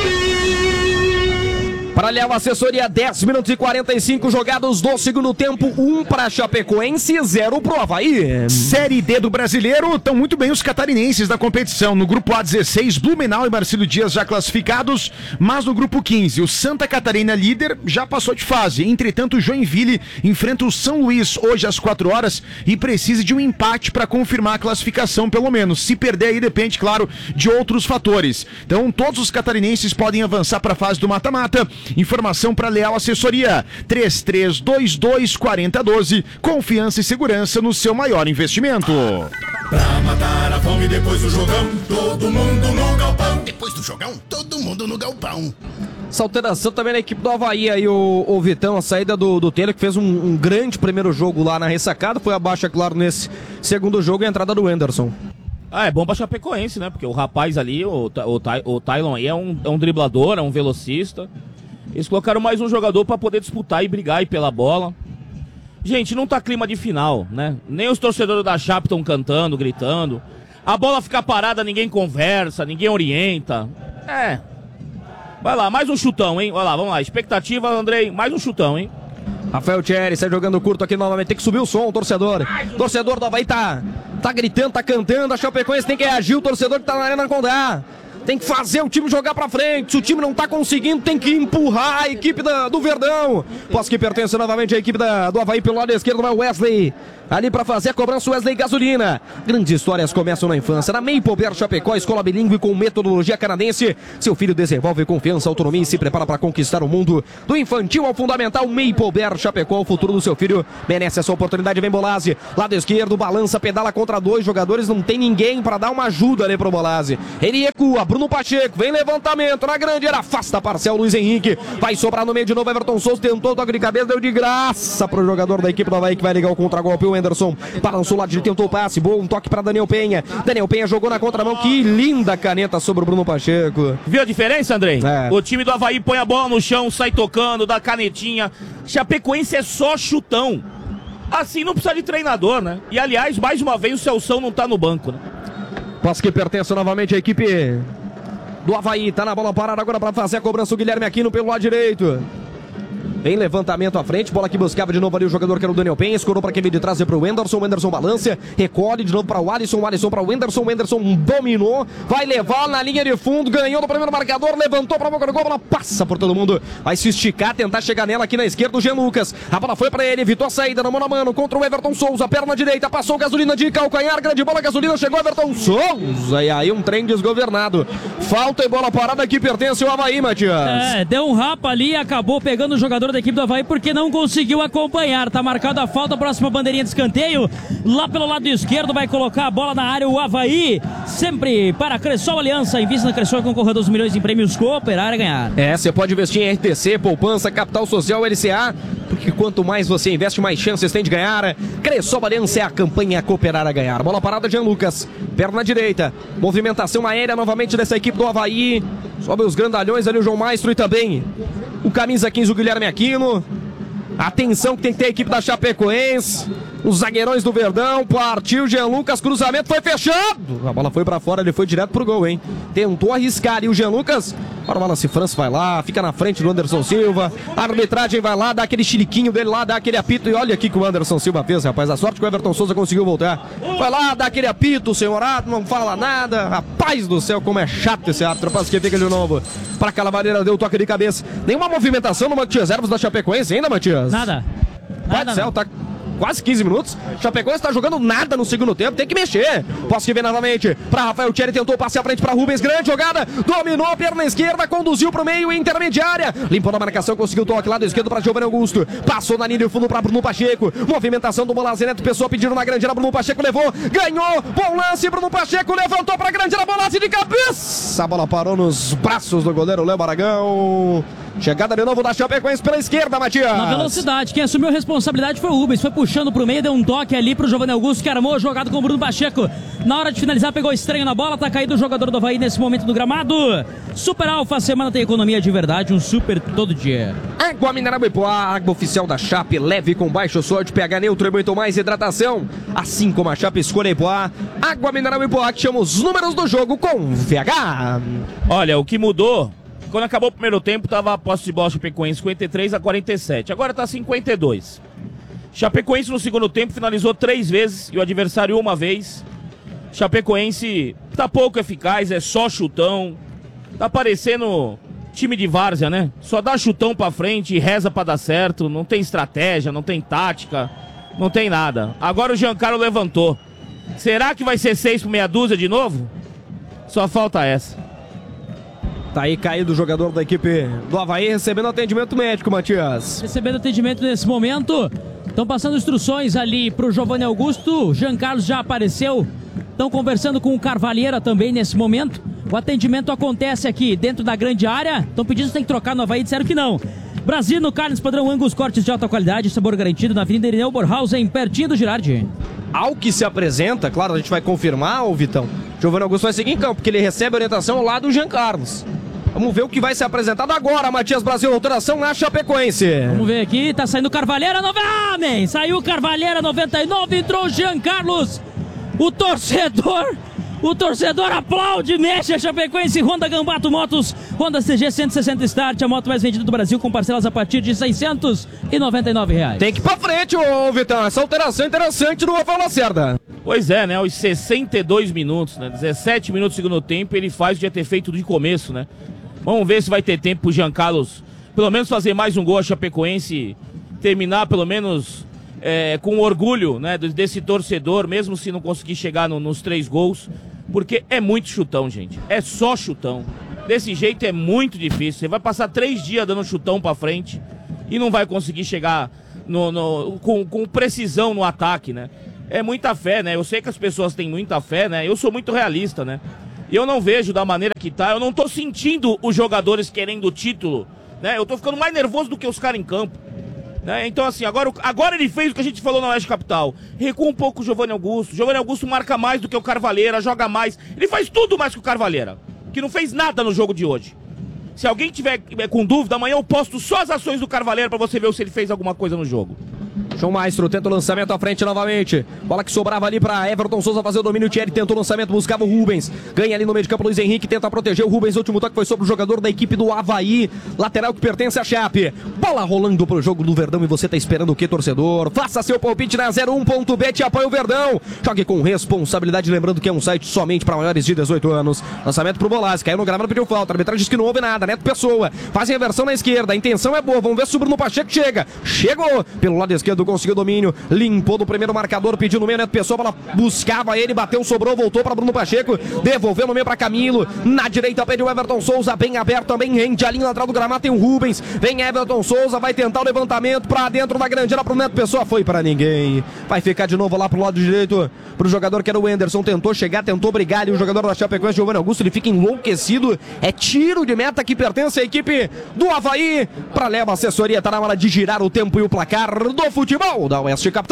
Para Leal Assessoria, dez minutos e quarenta e cinco jogados do segundo tempo, um para Chapecoense, zero pro Avaí. Série D do Brasileiro, estão muito bem os catarinenses da competição. No grupo A dezesseis, Blumenau e Marcílio Dias já classificados, mas no grupo quinze, o Santa Catarina líder já passou de fase. Entretanto, o Joinville enfrenta o São Luís hoje às quatro horas e precisa de um empate para confirmar a classificação, pelo menos. Se perder aí depende, claro, de outros fatores. Então, todos os catarinenses podem avançar para a fase do mata-mata. Informação para Leal Assessoria, três três dois dois, quatro zero um dois, confiança e segurança no seu maior investimento. Pra matar a fome depois do jogão, todo mundo no galpão. Depois do jogão, todo mundo no galpão. Essa alteração também na equipe do Avaí aí, o, o Vitão, a saída do, do Taylor, que fez um, um grande primeiro jogo lá na ressacada, foi abaixo, é claro, nesse segundo jogo, e a entrada do Anderson. Ah, é bom pra Chapecoense, né? Porque o rapaz ali, o, o, o Tylon aí é um, é um driblador, é um velocista. Eles colocaram mais um jogador pra poder disputar e brigar aí pela bola. Gente, não tá clima de final, né? Nem os torcedores da Chape estão cantando, gritando. A bola fica parada, ninguém conversa, ninguém orienta. É. Vai lá, mais um chutão, hein? Vai lá, vamos lá. Expectativa, Andrei, mais um chutão, hein? Rafael Thierry sai jogando curto aqui novamente. Tem que subir o som, o torcedor. Torcedor do Avaí tá, tá gritando, tá cantando. A Chapecoense tem que reagir. O torcedor que tá na Arena Condá tem que fazer o time jogar pra frente. Se o time não tá conseguindo, tem que empurrar a equipe da, do Verdão. Posso que pertence novamente à equipe da, do Avaí pelo lado esquerdo, vai o Wesley. Ali pra fazer a cobrança, Wesley Gasolina. Grandes histórias começam na infância. Na Maple Bear Chapecó, escola bilíngue com metodologia canadense. Seu filho desenvolve confiança, autonomia e se prepara para conquistar o mundo. Do infantil ao fundamental, Maple Bear Chapecó. O futuro do seu filho merece essa oportunidade. Vem Bolazzi, lado esquerdo, balança, pedala contra dois jogadores. Não tem ninguém para dar uma ajuda ali pro Bolazzi. Ele recua, Bruno Pacheco, vem levantamento na grande área, afasta a parcial, Luiz Henrique. Vai sobrar no meio de novo, Everton Souza tentou toque de cabeça, deu de graça pro jogador da equipe do Avaí que vai ligar o contra-golpe. O Wenderson. Balançou lá direito, tentou o passe. Boa, um toque para Daniel Penha. Daniel Penha jogou na contramão. Que linda caneta sobre o Bruno Pacheco. Viu a diferença, Andrei? É. O time do Avaí põe a bola no chão, sai tocando, dá canetinha. Chapecoense é só chutão. Assim não precisa de treinador, né? E aliás, mais uma vez o Celção não tá no banco, né? Passe que pertence novamente à equipe do Avaí. Tá na bola parada agora para fazer a cobrança o Guilherme Aquino pelo lado direito. Em levantamento à frente, bola que buscava de novo ali o jogador que era o Daniel Penha, escorou para quem veio de trás e para o Wenderson, o Wenderson balança, recolhe de novo para o Alisson, o Alisson para o Wenderson, o Wenderson dominou, vai levar na linha de fundo, ganhou do primeiro marcador, levantou para a boca do gol, a bola passa por todo mundo, vai se esticar, tentar chegar nela aqui na esquerda o Jean Lucas, a bola foi para ele, evitou a saída, no mano a mano, contra o Everton Souza, perna direita, passou Gasolina de calcanhar, grande bola, Gasolina, chegou Everton Souza, e aí um trem desgovernado, falta e bola parada que pertence ao Avaí, Matias. É, deu um rapa ali e acabou pegando o jogador da equipe do Avaí porque não conseguiu acompanhar. Tá marcada a falta, próxima bandeirinha de escanteio. Lá pelo lado esquerdo vai colocar a bola na área o Avaí. Sempre para a Cressol Aliança. Invista na Cressol e concorra a dois milhões em prêmios. Cooperar e ganhar. É, você pode investir em R T C, poupança, capital social, L C A, porque quanto mais você investe, mais chances tem de ganhar. Cressol Aliança é a campanha Cooperar a ganhar. Bola parada, Jean Lucas. Perna direita. Movimentação aérea novamente dessa equipe do Avaí. Sobe os grandalhões ali o João Maestro e também o camisa quinze, o Guilherme Aquino. Atenção que tem que ter a equipe da Chapecoense. Os zagueirões do Verdão. Partiu Jean Lucas, cruzamento foi fechado. A bola foi pra fora, ele foi direto pro gol, hein? Tentou arriscar e o Jean Lucas. Para o Wallace França vai lá, fica na frente do Anderson Silva. A arbitragem vai lá, dá aquele chiliquinho dele lá, dá aquele apito. E olha aqui que o Anderson Silva fez, rapaz. A sorte que o Everton Souza conseguiu voltar. Vai lá, dá aquele apito, senhorado, não fala nada. Rapaz do céu, como é chato esse árbitro. Passo que fica de novo. Pra Calabareira, deu toque de cabeça. Nenhuma movimentação no Matias Ervos da Chapecoense ainda, Matias? Nada. Pai do céu, tá quase quinze minutos. Chapecoense tá jogando nada no segundo tempo, tem que mexer. Posso que ver novamente para Rafael Thierry, tentou passe à frente para Rubens, grande jogada, dominou, perna esquerda, conduziu pro meio, intermediária, limpou na marcação, conseguiu o toque lado esquerdo para Giovanni Augusto, passou na linha de fundo para Bruno Pacheco, movimentação do Bolazzi Neto, pessoa pedindo na grande área, Bruno Pacheco levou, ganhou, bom lance, Bruno Pacheco levantou para grande área, Bolazzi de cabeça, a bola parou nos braços do goleiro Léo Aragão. Chegada de novo da Chapecoense pela esquerda, Matias. Na velocidade, quem assumiu a responsabilidade foi o Rubens. Foi puxando pro meio, deu um toque ali pro Giovanni Augusto, que armou, jogado com o Bruno Pacheco. Na hora de finalizar, pegou estranho na bola. Tá caído o jogador do Avaí nesse momento do gramado. Super Alfa, semana tem economia de verdade. Um super todo dia. Água mineral Ipoá, água oficial da Chape. Leve com baixo sódio, pH neutro e muito mais hidratação. Assim como a Chape, escolha Ipoá. Água mineral Ipoá, que chama os números do jogo com V H. Olha, o que mudou... Quando acabou o primeiro tempo, tava a posse de bola Chapecoense cinquenta e três a quarenta e sete. Agora tá cinquenta e dois. Chapecoense no segundo tempo finalizou três vezes e o adversário uma vez. Chapecoense tá pouco eficaz, é só chutão. Tá parecendo time de várzea, né? Só dá chutão pra frente e reza pra dar certo. Não tem estratégia, não tem tática, não tem nada. Agora o Giancarlo levantou. Será que vai ser seis por meia dúzia de novo? Só falta essa. Tá aí caído o jogador da equipe do Avaí recebendo atendimento médico, Matias. Recebendo atendimento nesse momento. Estão passando instruções ali pro Giovanni Augusto. Jean Carlos já apareceu. Estão conversando com o Carvalheira também nesse momento. O atendimento acontece aqui dentro da grande área. Estão pedindo se tem que trocar no Avaí, disseram que não. Brasino, carnes padrão Angus, cortes de alta qualidade, sabor garantido na Avenida Irineu Borhausen, pertinho do Girardi. Ao que se apresenta, claro, a gente vai confirmar, ô Vitão. Giovanni Augusto vai seguir em campo, porque ele recebe a orientação ao lado do Jean Carlos. Vamos ver o que vai ser apresentado agora, Matias Brasil, alteração na Chapecoense. Vamos ver aqui, tá saindo Carvalheira, novamente. Saiu Carvalheira, noventa e nove, entrou Jean Carlos. O torcedor, o torcedor aplaude, mexe a Chapecoense, Honda Gambato Motos, Honda C G cento e sessenta Start, a moto mais vendida do Brasil, com parcelas a partir de seiscentos e noventa e nove reais. Tem que ir pra frente, ô Vitão, essa alteração interessante do Rafael Lacerda. Pois é, né, aos sessenta e dois minutos, né, dezessete minutos do segundo tempo, ele faz o que ia ter feito de começo, né. Vamos ver se vai ter tempo pro Jean Carlos, pelo menos fazer mais um gol a Chapecoense, terminar pelo menos é, com orgulho, né, desse torcedor, mesmo se não conseguir chegar no, nos três gols, porque é muito chutão, gente, é só chutão. Desse jeito é muito difícil, você vai passar três dias dando chutão pra frente e não vai conseguir chegar no, no, com, com precisão no ataque, né. É muita fé, né, eu sei que as pessoas têm muita fé, né, eu sou muito realista, né. Eu não vejo da maneira que tá, eu não tô sentindo os jogadores querendo o título, né? Eu tô ficando mais nervoso do que os caras em campo. Né? Então, assim, agora, agora ele fez o que a gente falou na Oeste Capital. Recua um pouco o Giovanni Augusto. Giovanni Augusto marca mais do que o Carvalheira, joga mais. Ele faz tudo mais que o Carvalheira, que não fez nada no jogo de hoje. Se alguém tiver com dúvida, amanhã eu posto só as ações do Carvalheira pra você ver se ele fez alguma coisa no jogo. João Maestro tenta o lançamento à frente novamente. Bola que sobrava ali para Everton Souza fazer o domínio. Thierry tentou o lançamento, buscava o Rubens. Ganha ali no meio de campo, Luiz Henrique tenta proteger o Rubens. O último toque foi sobre o jogador da equipe do Avaí. Lateral que pertence à Chape. Bola rolando pro jogo do Verdão e você tá esperando o que, torcedor? Faça seu palpite na zero um ponto bet e apoia o Verdão. Jogue com responsabilidade, lembrando que é um site somente para maiores de dezoito anos. Lançamento pro Bolazzi, caiu no gramado, pediu falta. A arbitragem diz que não houve nada. Neto Pessoa fazem a versão na esquerda. A intenção é boa, vamos ver se o Bruno Pacheco chega. Chegou pelo lado esquerdo, conseguiu domínio. Limpou do primeiro marcador, pediu no meio, Neto Pessoa, ela buscava ele, bateu, sobrou, voltou para Bruno Pacheco, devolveu no meio para Camilo, na direita pede o Everton Souza, bem aberto também, rende a linha lateral do gramado, tem o Rubens, vem Everton Souza, vai tentar o levantamento para dentro da grande área pro Neto Pessoa, foi para ninguém, vai ficar de novo lá pro lado direito, pro jogador que era o Anderson, tentou chegar, tentou brigar ali, o jogador da Chapecoense, Giovanni Augusto, ele fica enlouquecido, é tiro de meta que pertence à equipe do Avaí, para Leva Assessoria, tá na hora de girar o tempo e o placar do futebol da Oeste Capital.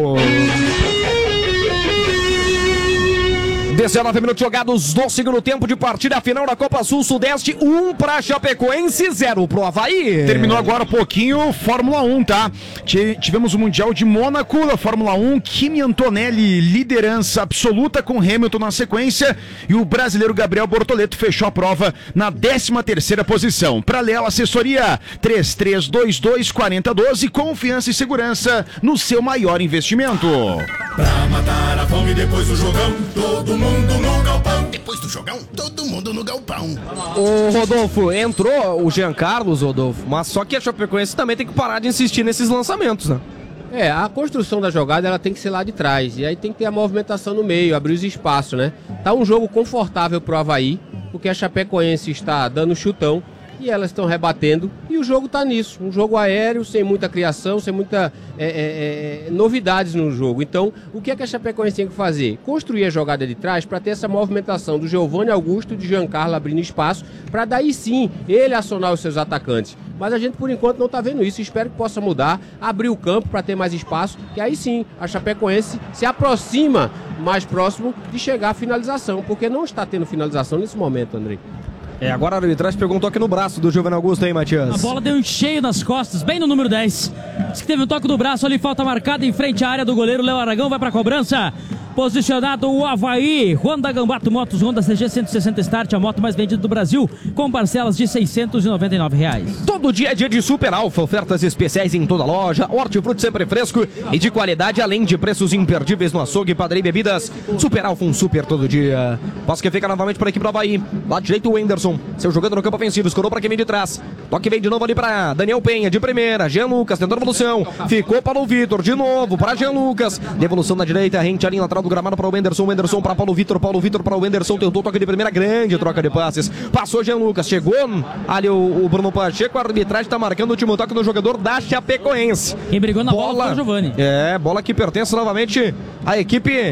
dezenove minutos jogados do segundo tempo de partida final da Copa Sul Sudeste, um para Chapecoense, zero pro Avaí. Terminou agora um pouquinho Fórmula um, tá? Tivemos o Mundial de Mônaco da Fórmula um, Kimi Antonelli, liderança absoluta com Hamilton na sequência, e o brasileiro Gabriel Bortoleto fechou a prova na décima terceira posição. Para Leal Assessoria, três três dois dois, quatro zero um dois, confiança e segurança no seu maior investimento. Pra matar a fome depois do jogão, todo mundo no galpão. Depois do jogão, todo mundo no galpão. Ô Rodolfo, entrou o Jean Carlos, Rodolfo, mas só que a Chapecoense também tem que parar de insistir nesses lançamentos, né? É, a construção da jogada ela tem que ser lá de trás, e aí tem que ter a movimentação no meio, abrir os espaços, né? Tá um jogo confortável pro Avaí, porque a Chapecoense está dando chutão, e elas estão rebatendo, e o jogo está nisso, um jogo aéreo, sem muita criação, sem muita é, é, é, novidades no jogo. Então, o que é que a Chapecoense tem que fazer? Construir a jogada de trás para ter essa movimentação do Giovanni Augusto e de Giancarlo abrindo espaço, para daí sim ele acionar os seus atacantes. Mas a gente por enquanto não está vendo isso, espero que possa mudar, abrir o campo para ter mais espaço, que aí sim a Chapecoense se aproxima mais próximo de chegar à finalização, porque não está tendo finalização nesse momento, André. É, agora a arbitragem pegou um toque no braço do Giovanni Augusto aí, Matias. A bola deu um cheio nas costas, bem no número dez. Diz que teve um toque do braço ali, falta marcada em frente à área do goleiro. Léo Aragão vai pra cobrança. Posicionado o Avaí, Honda Gambato Motos, Honda C G cento e sessenta Start, a moto mais vendida do Brasil, com parcelas de seiscentos e noventa e nove reais. Todo dia é dia de Super Alfa, ofertas especiais em toda loja, hortifruti sempre fresco e de qualidade, além de preços imperdíveis no açougue, padaria e bebidas. Super Alfa, um super todo dia. Posso que fica novamente para a equipe do Avaí. Lado direito o Wenderson, seu jogando no campo ofensivo, escorou para quem vem de trás. Toque vem de novo ali para Daniel Penha, de primeira, Jean Lucas, tentou a devolução, ficou para o Vitor, de novo para Jean Lucas, devolução na direita, rente a linha lateral do gramado para o Wenderson, Wenderson para Paulo Vitor, Paulo Vitor para o Wenderson, tentou toque de primeira, grande troca de passes, passou Jean Lucas, chegou ali o, o Bruno Pacheco, a arbitragem está marcando o último toque no jogador da Chapecoense. Quem brigou na bola, bola foi o Giovanni. É, bola que pertence novamente à equipe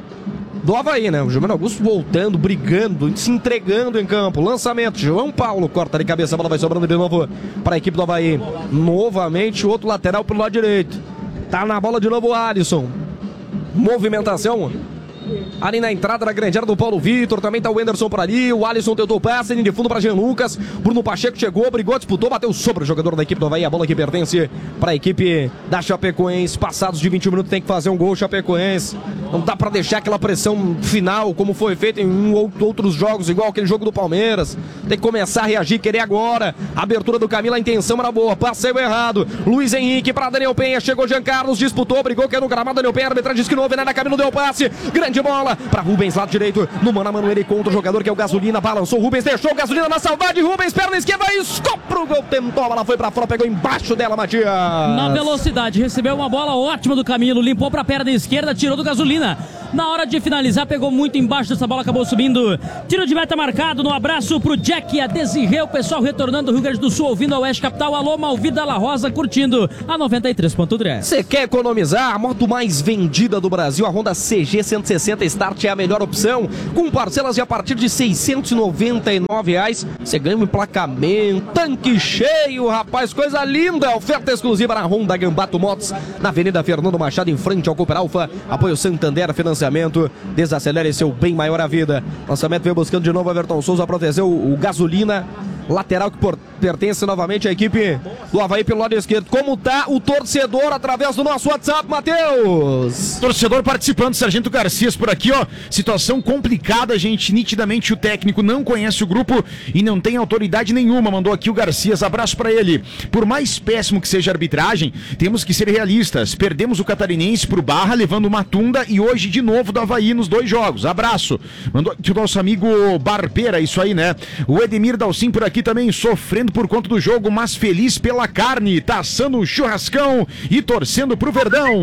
do Avaí, né? O Giovanni Augusto voltando, brigando, se entregando em campo. Lançamento, João Paulo corta de cabeça, a bola vai sobrando de novo para a equipe do Avaí. Novamente, outro lateral pelo lado direito. Tá na bola de novo o Alisson. Movimentação ali na entrada da grande área do Paulo Vitor, também tá o Wenderson por ali, o Alisson tentou o passe, linha de fundo para Jean Lucas, Bruno Pacheco chegou, brigou, disputou, bateu sobre o jogador da equipe do Avaí, a bola que pertence para a equipe da Chapecoense. Passados de vinte e um minutos tem que fazer um gol Chapecoense, não dá para deixar aquela pressão final como foi feito em um ou outros jogos, igual aquele jogo do Palmeiras, tem que começar a reagir, querer agora, a abertura do Camilo, a intenção era boa, passeio errado, Luiz Henrique para Daniel Penha, chegou Jean Carlos, disputou, brigou, quer no gramado, Daniel Penha, a arbitragem diz que não houve nada, Camilo deu passe, grande de bola para Rubens, lado direito, no mano a mano ele contra o jogador que é o Gasolina, balançou Rubens, deixou o Gasolina na saudade, Rubens, perna esquerda, escou pro gol, tentou, ela foi pra fora, pegou embaixo dela, Matias. Na velocidade, recebeu uma bola ótima do Camilo, limpou pra perna esquerda, tirou do Gasolina. Na hora de finalizar, pegou muito embaixo dessa bola, acabou subindo. Tiro de meta marcado, no abraço pro Jack e a Desirê, o pessoal retornando do Rio Grande do Sul, ouvindo a Oeste Capital. Alô, Malvida La Rosa, curtindo a noventa e três ponto três. Você quer economizar? A moto mais vendida do Brasil, a Honda C G cento e sessenta Start é a melhor opção, com parcelas de a partir de seiscentos e noventa e nove reais. Você ganha um emplacamento, tanque cheio, rapaz, coisa linda. Oferta exclusiva na Honda Gambato Motos, na Avenida Fernando Machado, em frente ao Cooper Alfa. Apoio Santander Financiamento. Desacelere seu bem maior a vida. Lançamento veio buscando de novo Everton Souza para trazer o, o gasolina. Lateral que por, pertence novamente à equipe do Avaí pelo lado esquerdo. Como tá o torcedor através do nosso WhatsApp, Matheus? Torcedor participando, Sargento Garcias por aqui, ó. Situação complicada, gente. Nitidamente o técnico não conhece o grupo e não tem autoridade nenhuma. Mandou aqui o Garcias, abraço pra ele. Por mais péssimo que seja a arbitragem, temos que ser realistas. Perdemos o Catarinense pro Barra, levando uma tunda, e hoje de novo do Avaí nos dois jogos. Abraço. Mandou aqui o nosso amigo Barbeira, isso aí, né? O Edemir Dalcin por aqui também, sofrendo por conta do jogo, mas feliz pela carne, tá assando o churrascão e torcendo pro Verdão.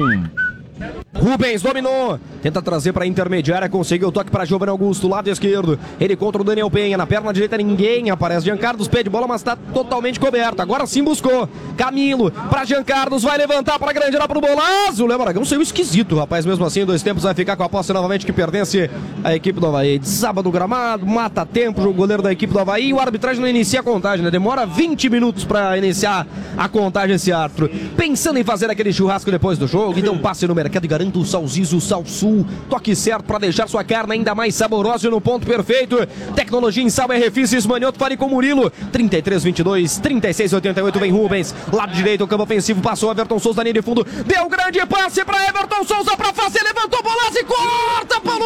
Rubens dominou, tenta trazer para a intermediária, conseguiu o toque para Giovanni Augusto, lado esquerdo, ele contra o Daniel Penha, na perna direita ninguém aparece, Giancarlos pé de bola, mas está totalmente coberto, agora sim buscou, Camilo para Giancarlos, vai levantar para a grande área para o Bolazzo, o Léo Aragão saiu esquisito, rapaz, mesmo assim, dois tempos vai ficar com a posse novamente que pertence à equipe do Avaí, desaba no gramado, mata tempo, o goleiro da equipe do Avaí, e o arbitragem não inicia a contagem, né? Demora vinte minutos para iniciar a contagem esse árbitro, pensando em fazer aquele churrasco depois do jogo, então passe no mercado e garanta o Salzizo Salsul, toque certo para deixar sua carne ainda mais saborosa e no ponto perfeito. Tecnologia em sal é Refis Manioto, fale com Murilo, trinta e três, vinte e dois, trinta e seis, oitenta e oito, vem Rubens, lado direito, o campo ofensivo, passou Everton Souza na linha de fundo, deu grande passe para Everton Souza para fazer, levantou Bolazzi e corta Paulo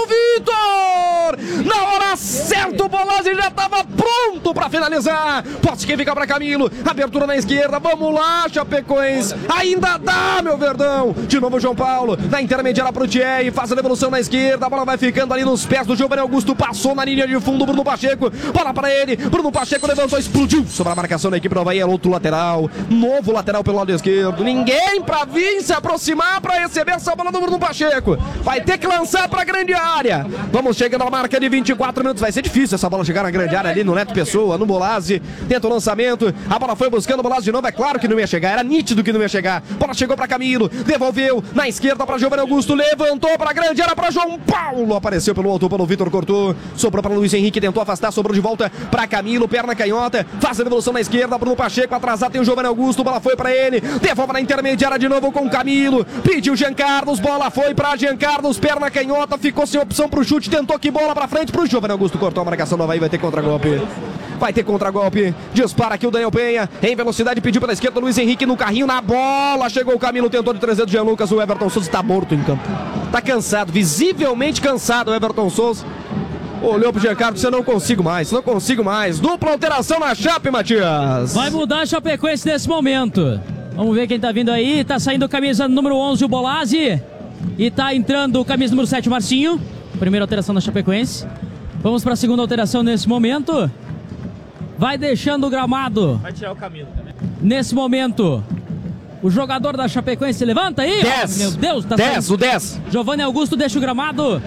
Vitor, na hora certa o Bolazzi já estava pronto para finalizar, posse que fica para Camilo, abertura na esquerda, vamos lá Chapecoense, ainda dá meu Verdão, de novo João Paulo, na intermediária pro Thierry, faz a devolução na esquerda, a bola vai ficando ali nos pés do Giovanni Augusto, passou na linha de fundo, Bruno Pacheco, bola para ele, Bruno Pacheco levantou, explodiu sobre a marcação da equipe do Avaí, é outro lateral, novo lateral pelo lado esquerdo, ninguém pra vir se aproximar pra receber essa bola do Bruno Pacheco, vai ter que lançar pra grande área, vamos chegando à marca de vinte e quatro minutos, vai ser difícil essa bola chegar na grande área ali no Neto Pessoa, no Bolazzi, tenta o lançamento, a bola foi buscando o Bolazzi de novo, é claro que não ia chegar, era nítido que não ia chegar, bola chegou pra Camilo, devolveu, na esquerda pra Giovanni Augusto, levantou para a grande área para João Paulo, apareceu pelo alto, pelo Vitor, cortou, sobrou para Luiz Henrique, tentou afastar, sobrou de volta para Camilo, perna canhota, faz a devolução na esquerda, Bruno Pacheco atrasado, tem o Giovanni Augusto, bola foi para ele, devolve na intermediária de novo com Camilo, pediu Giancarlos, bola foi para Giancarlos, perna canhota, ficou sem opção para o chute, tentou que bola para frente para o Giovanni Augusto, cortou a marcação do Avaí, vai ter contra-golpe. Vai ter contra-golpe, dispara aqui o Daniel Penha, em velocidade, pediu pela esquerda, Luiz Henrique no carrinho, na bola, chegou o Camilo, tentou de trazer do Jean Lucas, o Everton Souza está morto em campo, tá cansado, visivelmente cansado o Everton Souza, olhou pro Giancarlo, você não consigo mais, não consigo mais, dupla alteração na Chape, Matias. Vai mudar a Chapecoense nesse momento, vamos ver quem tá vindo aí, tá saindo a camisa número onze, o Bolazzi, e tá entrando o camisa número sete, o Marcinho, primeira alteração da Chapecoense, vamos pra segunda alteração nesse momento. Vai deixando o gramado. Vai tirar o Camilo. Nesse momento, o jogador da Chapecoense se levanta aí. dez. Oh, meu Deus, tá dez, saindo. o dez. Giovanni Augusto deixa o gramado.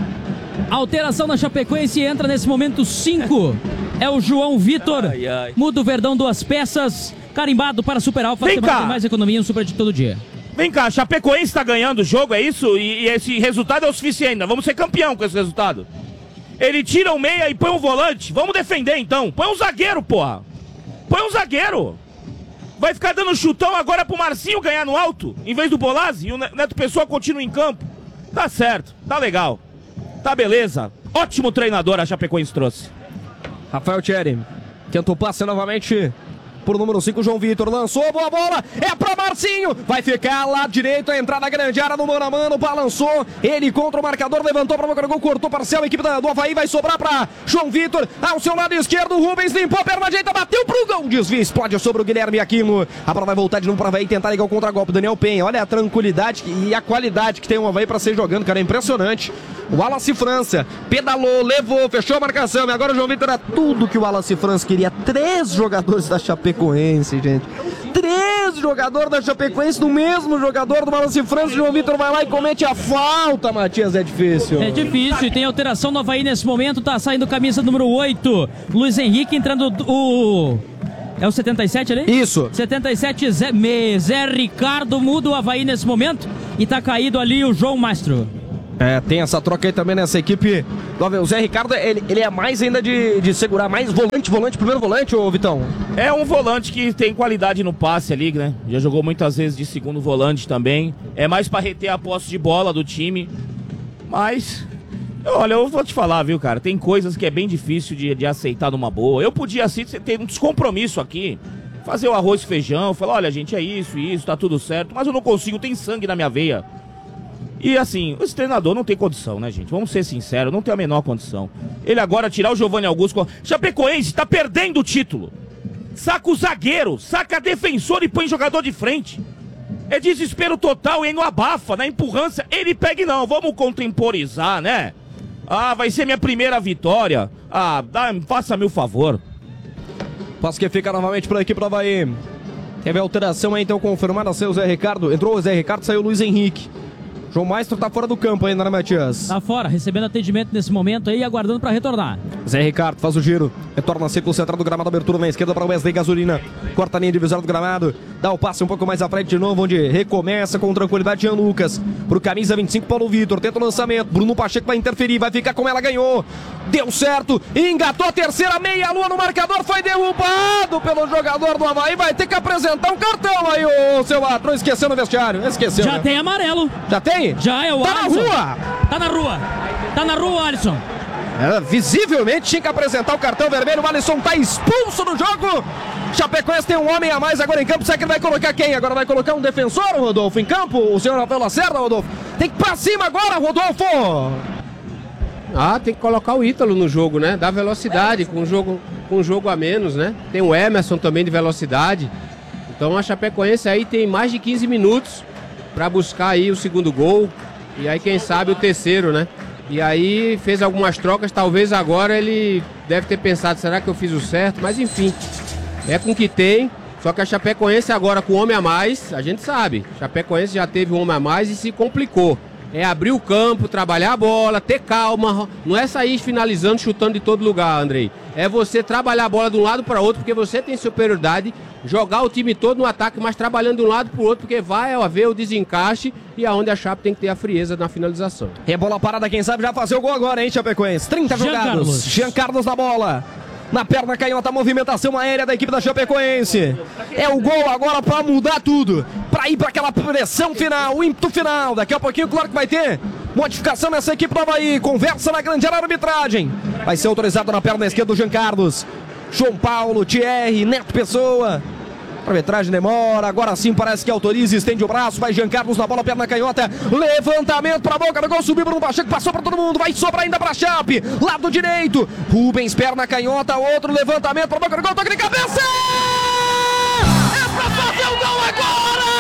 Alteração da Chapecoense, entra nesse momento cinco. É o João Vitor. Ai, ai. Muda o Verdão, duas peças. Carimbado para Super Alfa. Vem cá. Mais economia, um super de todo dia. Vem cá, a Chapecoense tá ganhando o jogo, é isso? E, e esse resultado é o suficiente. Nós vamos ser campeão com esse resultado. Ele tira o meia e põe um volante. Vamos defender então. Põe um zagueiro, porra. Põe um zagueiro. Vai ficar dando chutão agora pro Marcinho ganhar no alto, em vez do Bolazzi, e o Neto Pessoa continua em campo. Tá certo, tá legal. Tá beleza. Ótimo treinador a Chapecoense trouxe. Rafael Thierry tentou passe novamente por número cinco, João Vitor, lançou, boa bola, é pra Marcinho, vai ficar lá direito, a entrada da grande área no mano a mano, balançou, ele contra o marcador, levantou pra boca do gol, cortou parcial, a equipe do Avaí vai sobrar pra João Vitor, ao seu lado esquerdo, Rubens limpou, perna direita, bateu pro gol, desvia, explode sobre o Guilherme Aquino, a bola vai voltar de novo pra Avaí, tentar ligar o contra-golpe, Daniel Penha, olha a tranquilidade e a qualidade que tem o Avaí pra ser jogando, cara, é impressionante. O Wallace França pedalou, levou, fechou a marcação. E agora o João Vitor era tudo que o Wallace França queria. Três jogadores da Chapecoense, gente. Três jogadores da Chapecoense no mesmo jogador do Wallace França. O João Vitor vai lá e comete a falta, Matias. É difícil. É difícil e tem alteração no Avaí nesse momento. Tá saindo camisa número oito. Luiz Henrique entrando o... É o setenta e sete ali? Isso. setenta e sete, Zé, Zé Ricardo muda o Avaí nesse momento. E tá caído ali o João Mastro. É, tem essa troca aí também nessa equipe. O Zé Ricardo, ele, ele é mais ainda de, de segurar, mais volante, volante, primeiro volante, ô Vitão? É um volante que tem qualidade no passe ali, né? Já jogou muitas vezes de segundo volante também. É mais pra reter a posse de bola do time. Mas, olha, eu vou te falar, viu, cara? Tem coisas que é bem difícil de, de aceitar numa boa. Eu podia, assim, ter um descompromisso aqui. Fazer o arroz e feijão, falar, olha, gente, é isso, isso, tá tudo certo. Mas eu não consigo, tem sangue na minha veia. E assim, esse treinador não tem condição, né, gente? Vamos ser sinceros, não tem a menor condição. Ele agora tirar o Giovanni Augusto... Chapecoense tá perdendo o título. Saca o zagueiro, saca defensor e põe jogador de frente. É desespero total e não abafa, na empurrância. Ele pega e não, vamos contemporizar, né? Ah, vai ser minha primeira vitória. Ah, dá, faça-me o favor. Passo que fica novamente para a equipe do Avaí. Teve alteração aí, então, confirmada, saiu o Zé Ricardo. Entrou o Zé Ricardo, saiu o Luiz Henrique. João Maestro tá fora do campo ainda, né, Matias? Tá fora, recebendo atendimento nesse momento aí, aguardando pra retornar. Zé Ricardo faz o giro, retorna a círculo central do gramado, abertura na esquerda para o Wesley Gasolina. Corta a linha divisória do gramado, dá o passe um pouco mais à frente de novo, onde recomeça com tranquilidade Jean Lucas. Pro camisa vinte e cinco, Paulo Vitor, tenta o lançamento, Bruno Pacheco vai interferir, vai ficar com ela, ganhou. Deu certo, engatou a terceira, meia lua no marcador, foi derrubado pelo jogador do Avaí, vai ter que apresentar um cartão aí, o seu patrão, esqueceu no vestiário, esqueceu. Já né? tem amarelo. Já tem? Já é o Tá Alisson. na rua! Tá na rua! Tá na rua, Alisson! É, visivelmente tinha que apresentar o cartão vermelho, o Alisson tá expulso do jogo! Chapecoense tem um homem a mais agora em campo, será que ele vai colocar quem? Agora vai colocar um defensor, Rodolfo, em campo? O senhor Rafael Lacerda, Rodolfo? Tem que ir pra cima agora, Rodolfo! Ah, tem que colocar o Ítalo no jogo, né? Dá velocidade, com um jogo, com um jogo a menos, né? Tem o Emerson também de velocidade. Então a Chapecoense aí tem mais de quinze minutos para buscar aí o segundo gol. E aí quem sabe o terceiro, né? E aí fez algumas trocas, talvez agora ele deve ter pensado, será que eu fiz o certo? Mas enfim, é com o que tem. Só que a Chapecoense agora com um homem a mais, a gente sabe. A Chapecoense já teve um homem a mais e se complicou. É abrir o campo, trabalhar a bola, ter calma. Não é sair finalizando, chutando de todo lugar, Andrei. É você trabalhar a bola de um lado para outro, porque você tem superioridade. Jogar o time todo no ataque, mas trabalhando de um lado para o outro, porque vai haver o desencaixe e aonde a Chape tem que ter a frieza na finalização. É bola parada, quem sabe já fazer o gol agora, hein, Chapecoense? trinta Jean jogados. Carlos. Jean Carlos na bola. Na perna canhota, a movimentação aérea da equipe da Chapecoense. É o gol agora pra mudar tudo. Pra ir pra aquela pressão final, o ímpeto final. Daqui a pouquinho, claro que vai ter modificação nessa equipe do Avaí. Conversa na grande área da arbitragem. Vai ser autorizado na perna esquerda do Jean Carlos. João Paulo, Thierry, Neto Pessoa. A arbitragem demora, agora sim parece que autoriza, estende o braço, vai Jean Carlos na bola, perna canhota, levantamento pra boca do gol, subiu Bruno Pacheco, passou pra todo mundo, vai sobrar ainda pra Chape, lado direito, Rubens, perna canhota, outro levantamento pra boca do gol, toque de cabeça! É pra fazer o gol agora!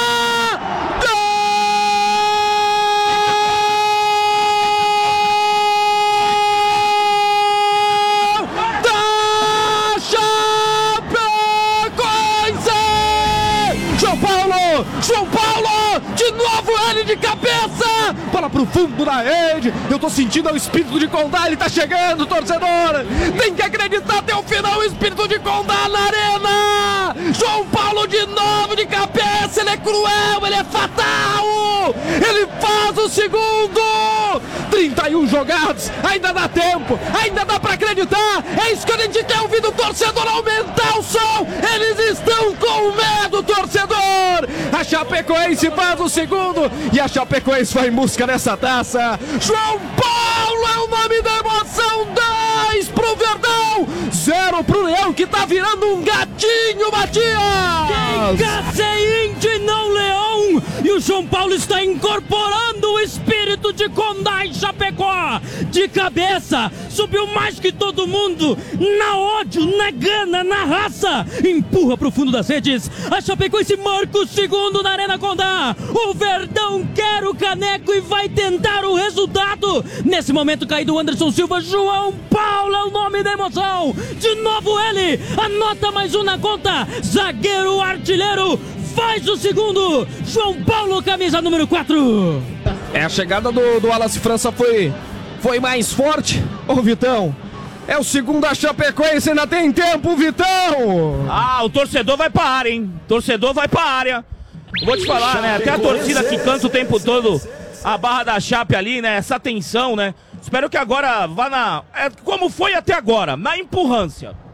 João Paulo, de novo ele de cabeça, bola pro fundo da rede, eu tô sentindo o espírito de Condá, ele tá chegando, torcedor, tem que acreditar até o final, o espírito de Condá na arena, João Paulo de novo de cabeça, ele é cruel, ele é fatal, ele faz o segundo, trinta e um jogados, ainda dá tempo, ainda dá pra acreditar, é isso que a gente quer ouvir do torcedor, aumentar o som, eles estão com medo, torcedor, a Chapecoense faz o segundo e a Chapecoense vai em busca dessa taça. João Paulo é o nome da emoção, dez pro Verdão, zero pro Leão que tá virando um gatinho, Matias. Quem caça é índio e não leão, e o João Paulo está incorporando o espírito de Condá Condá em Chapecó. De cabeça, subiu mais que todo mundo. Na ódio, na gana, na raça. Empurra pro fundo das redes. A Chapecoense marca o segundo na Arena Condá. O Verdão quer o caneco e vai tentar o resultado. Nesse momento caído o Anderson Silva. João Paulo é o nome da emoção. De novo ele. Anota mais um na conta. Zagueiro artilheiro. Faz o segundo. João Paulo, camisa número quatro. É, a chegada do, do Wallace França foi, foi mais forte. Ô, Vitão, é o segundo da Chapecoense, ainda tem tempo, Vitão! Ah, o torcedor vai pra área, hein? Torcedor vai pra área. Vou te falar, né? Até a torcida que canta o tempo todo a barra da Chape ali, né? Essa tensão, né? Espero que agora vá na... É como foi até agora, na empurrância.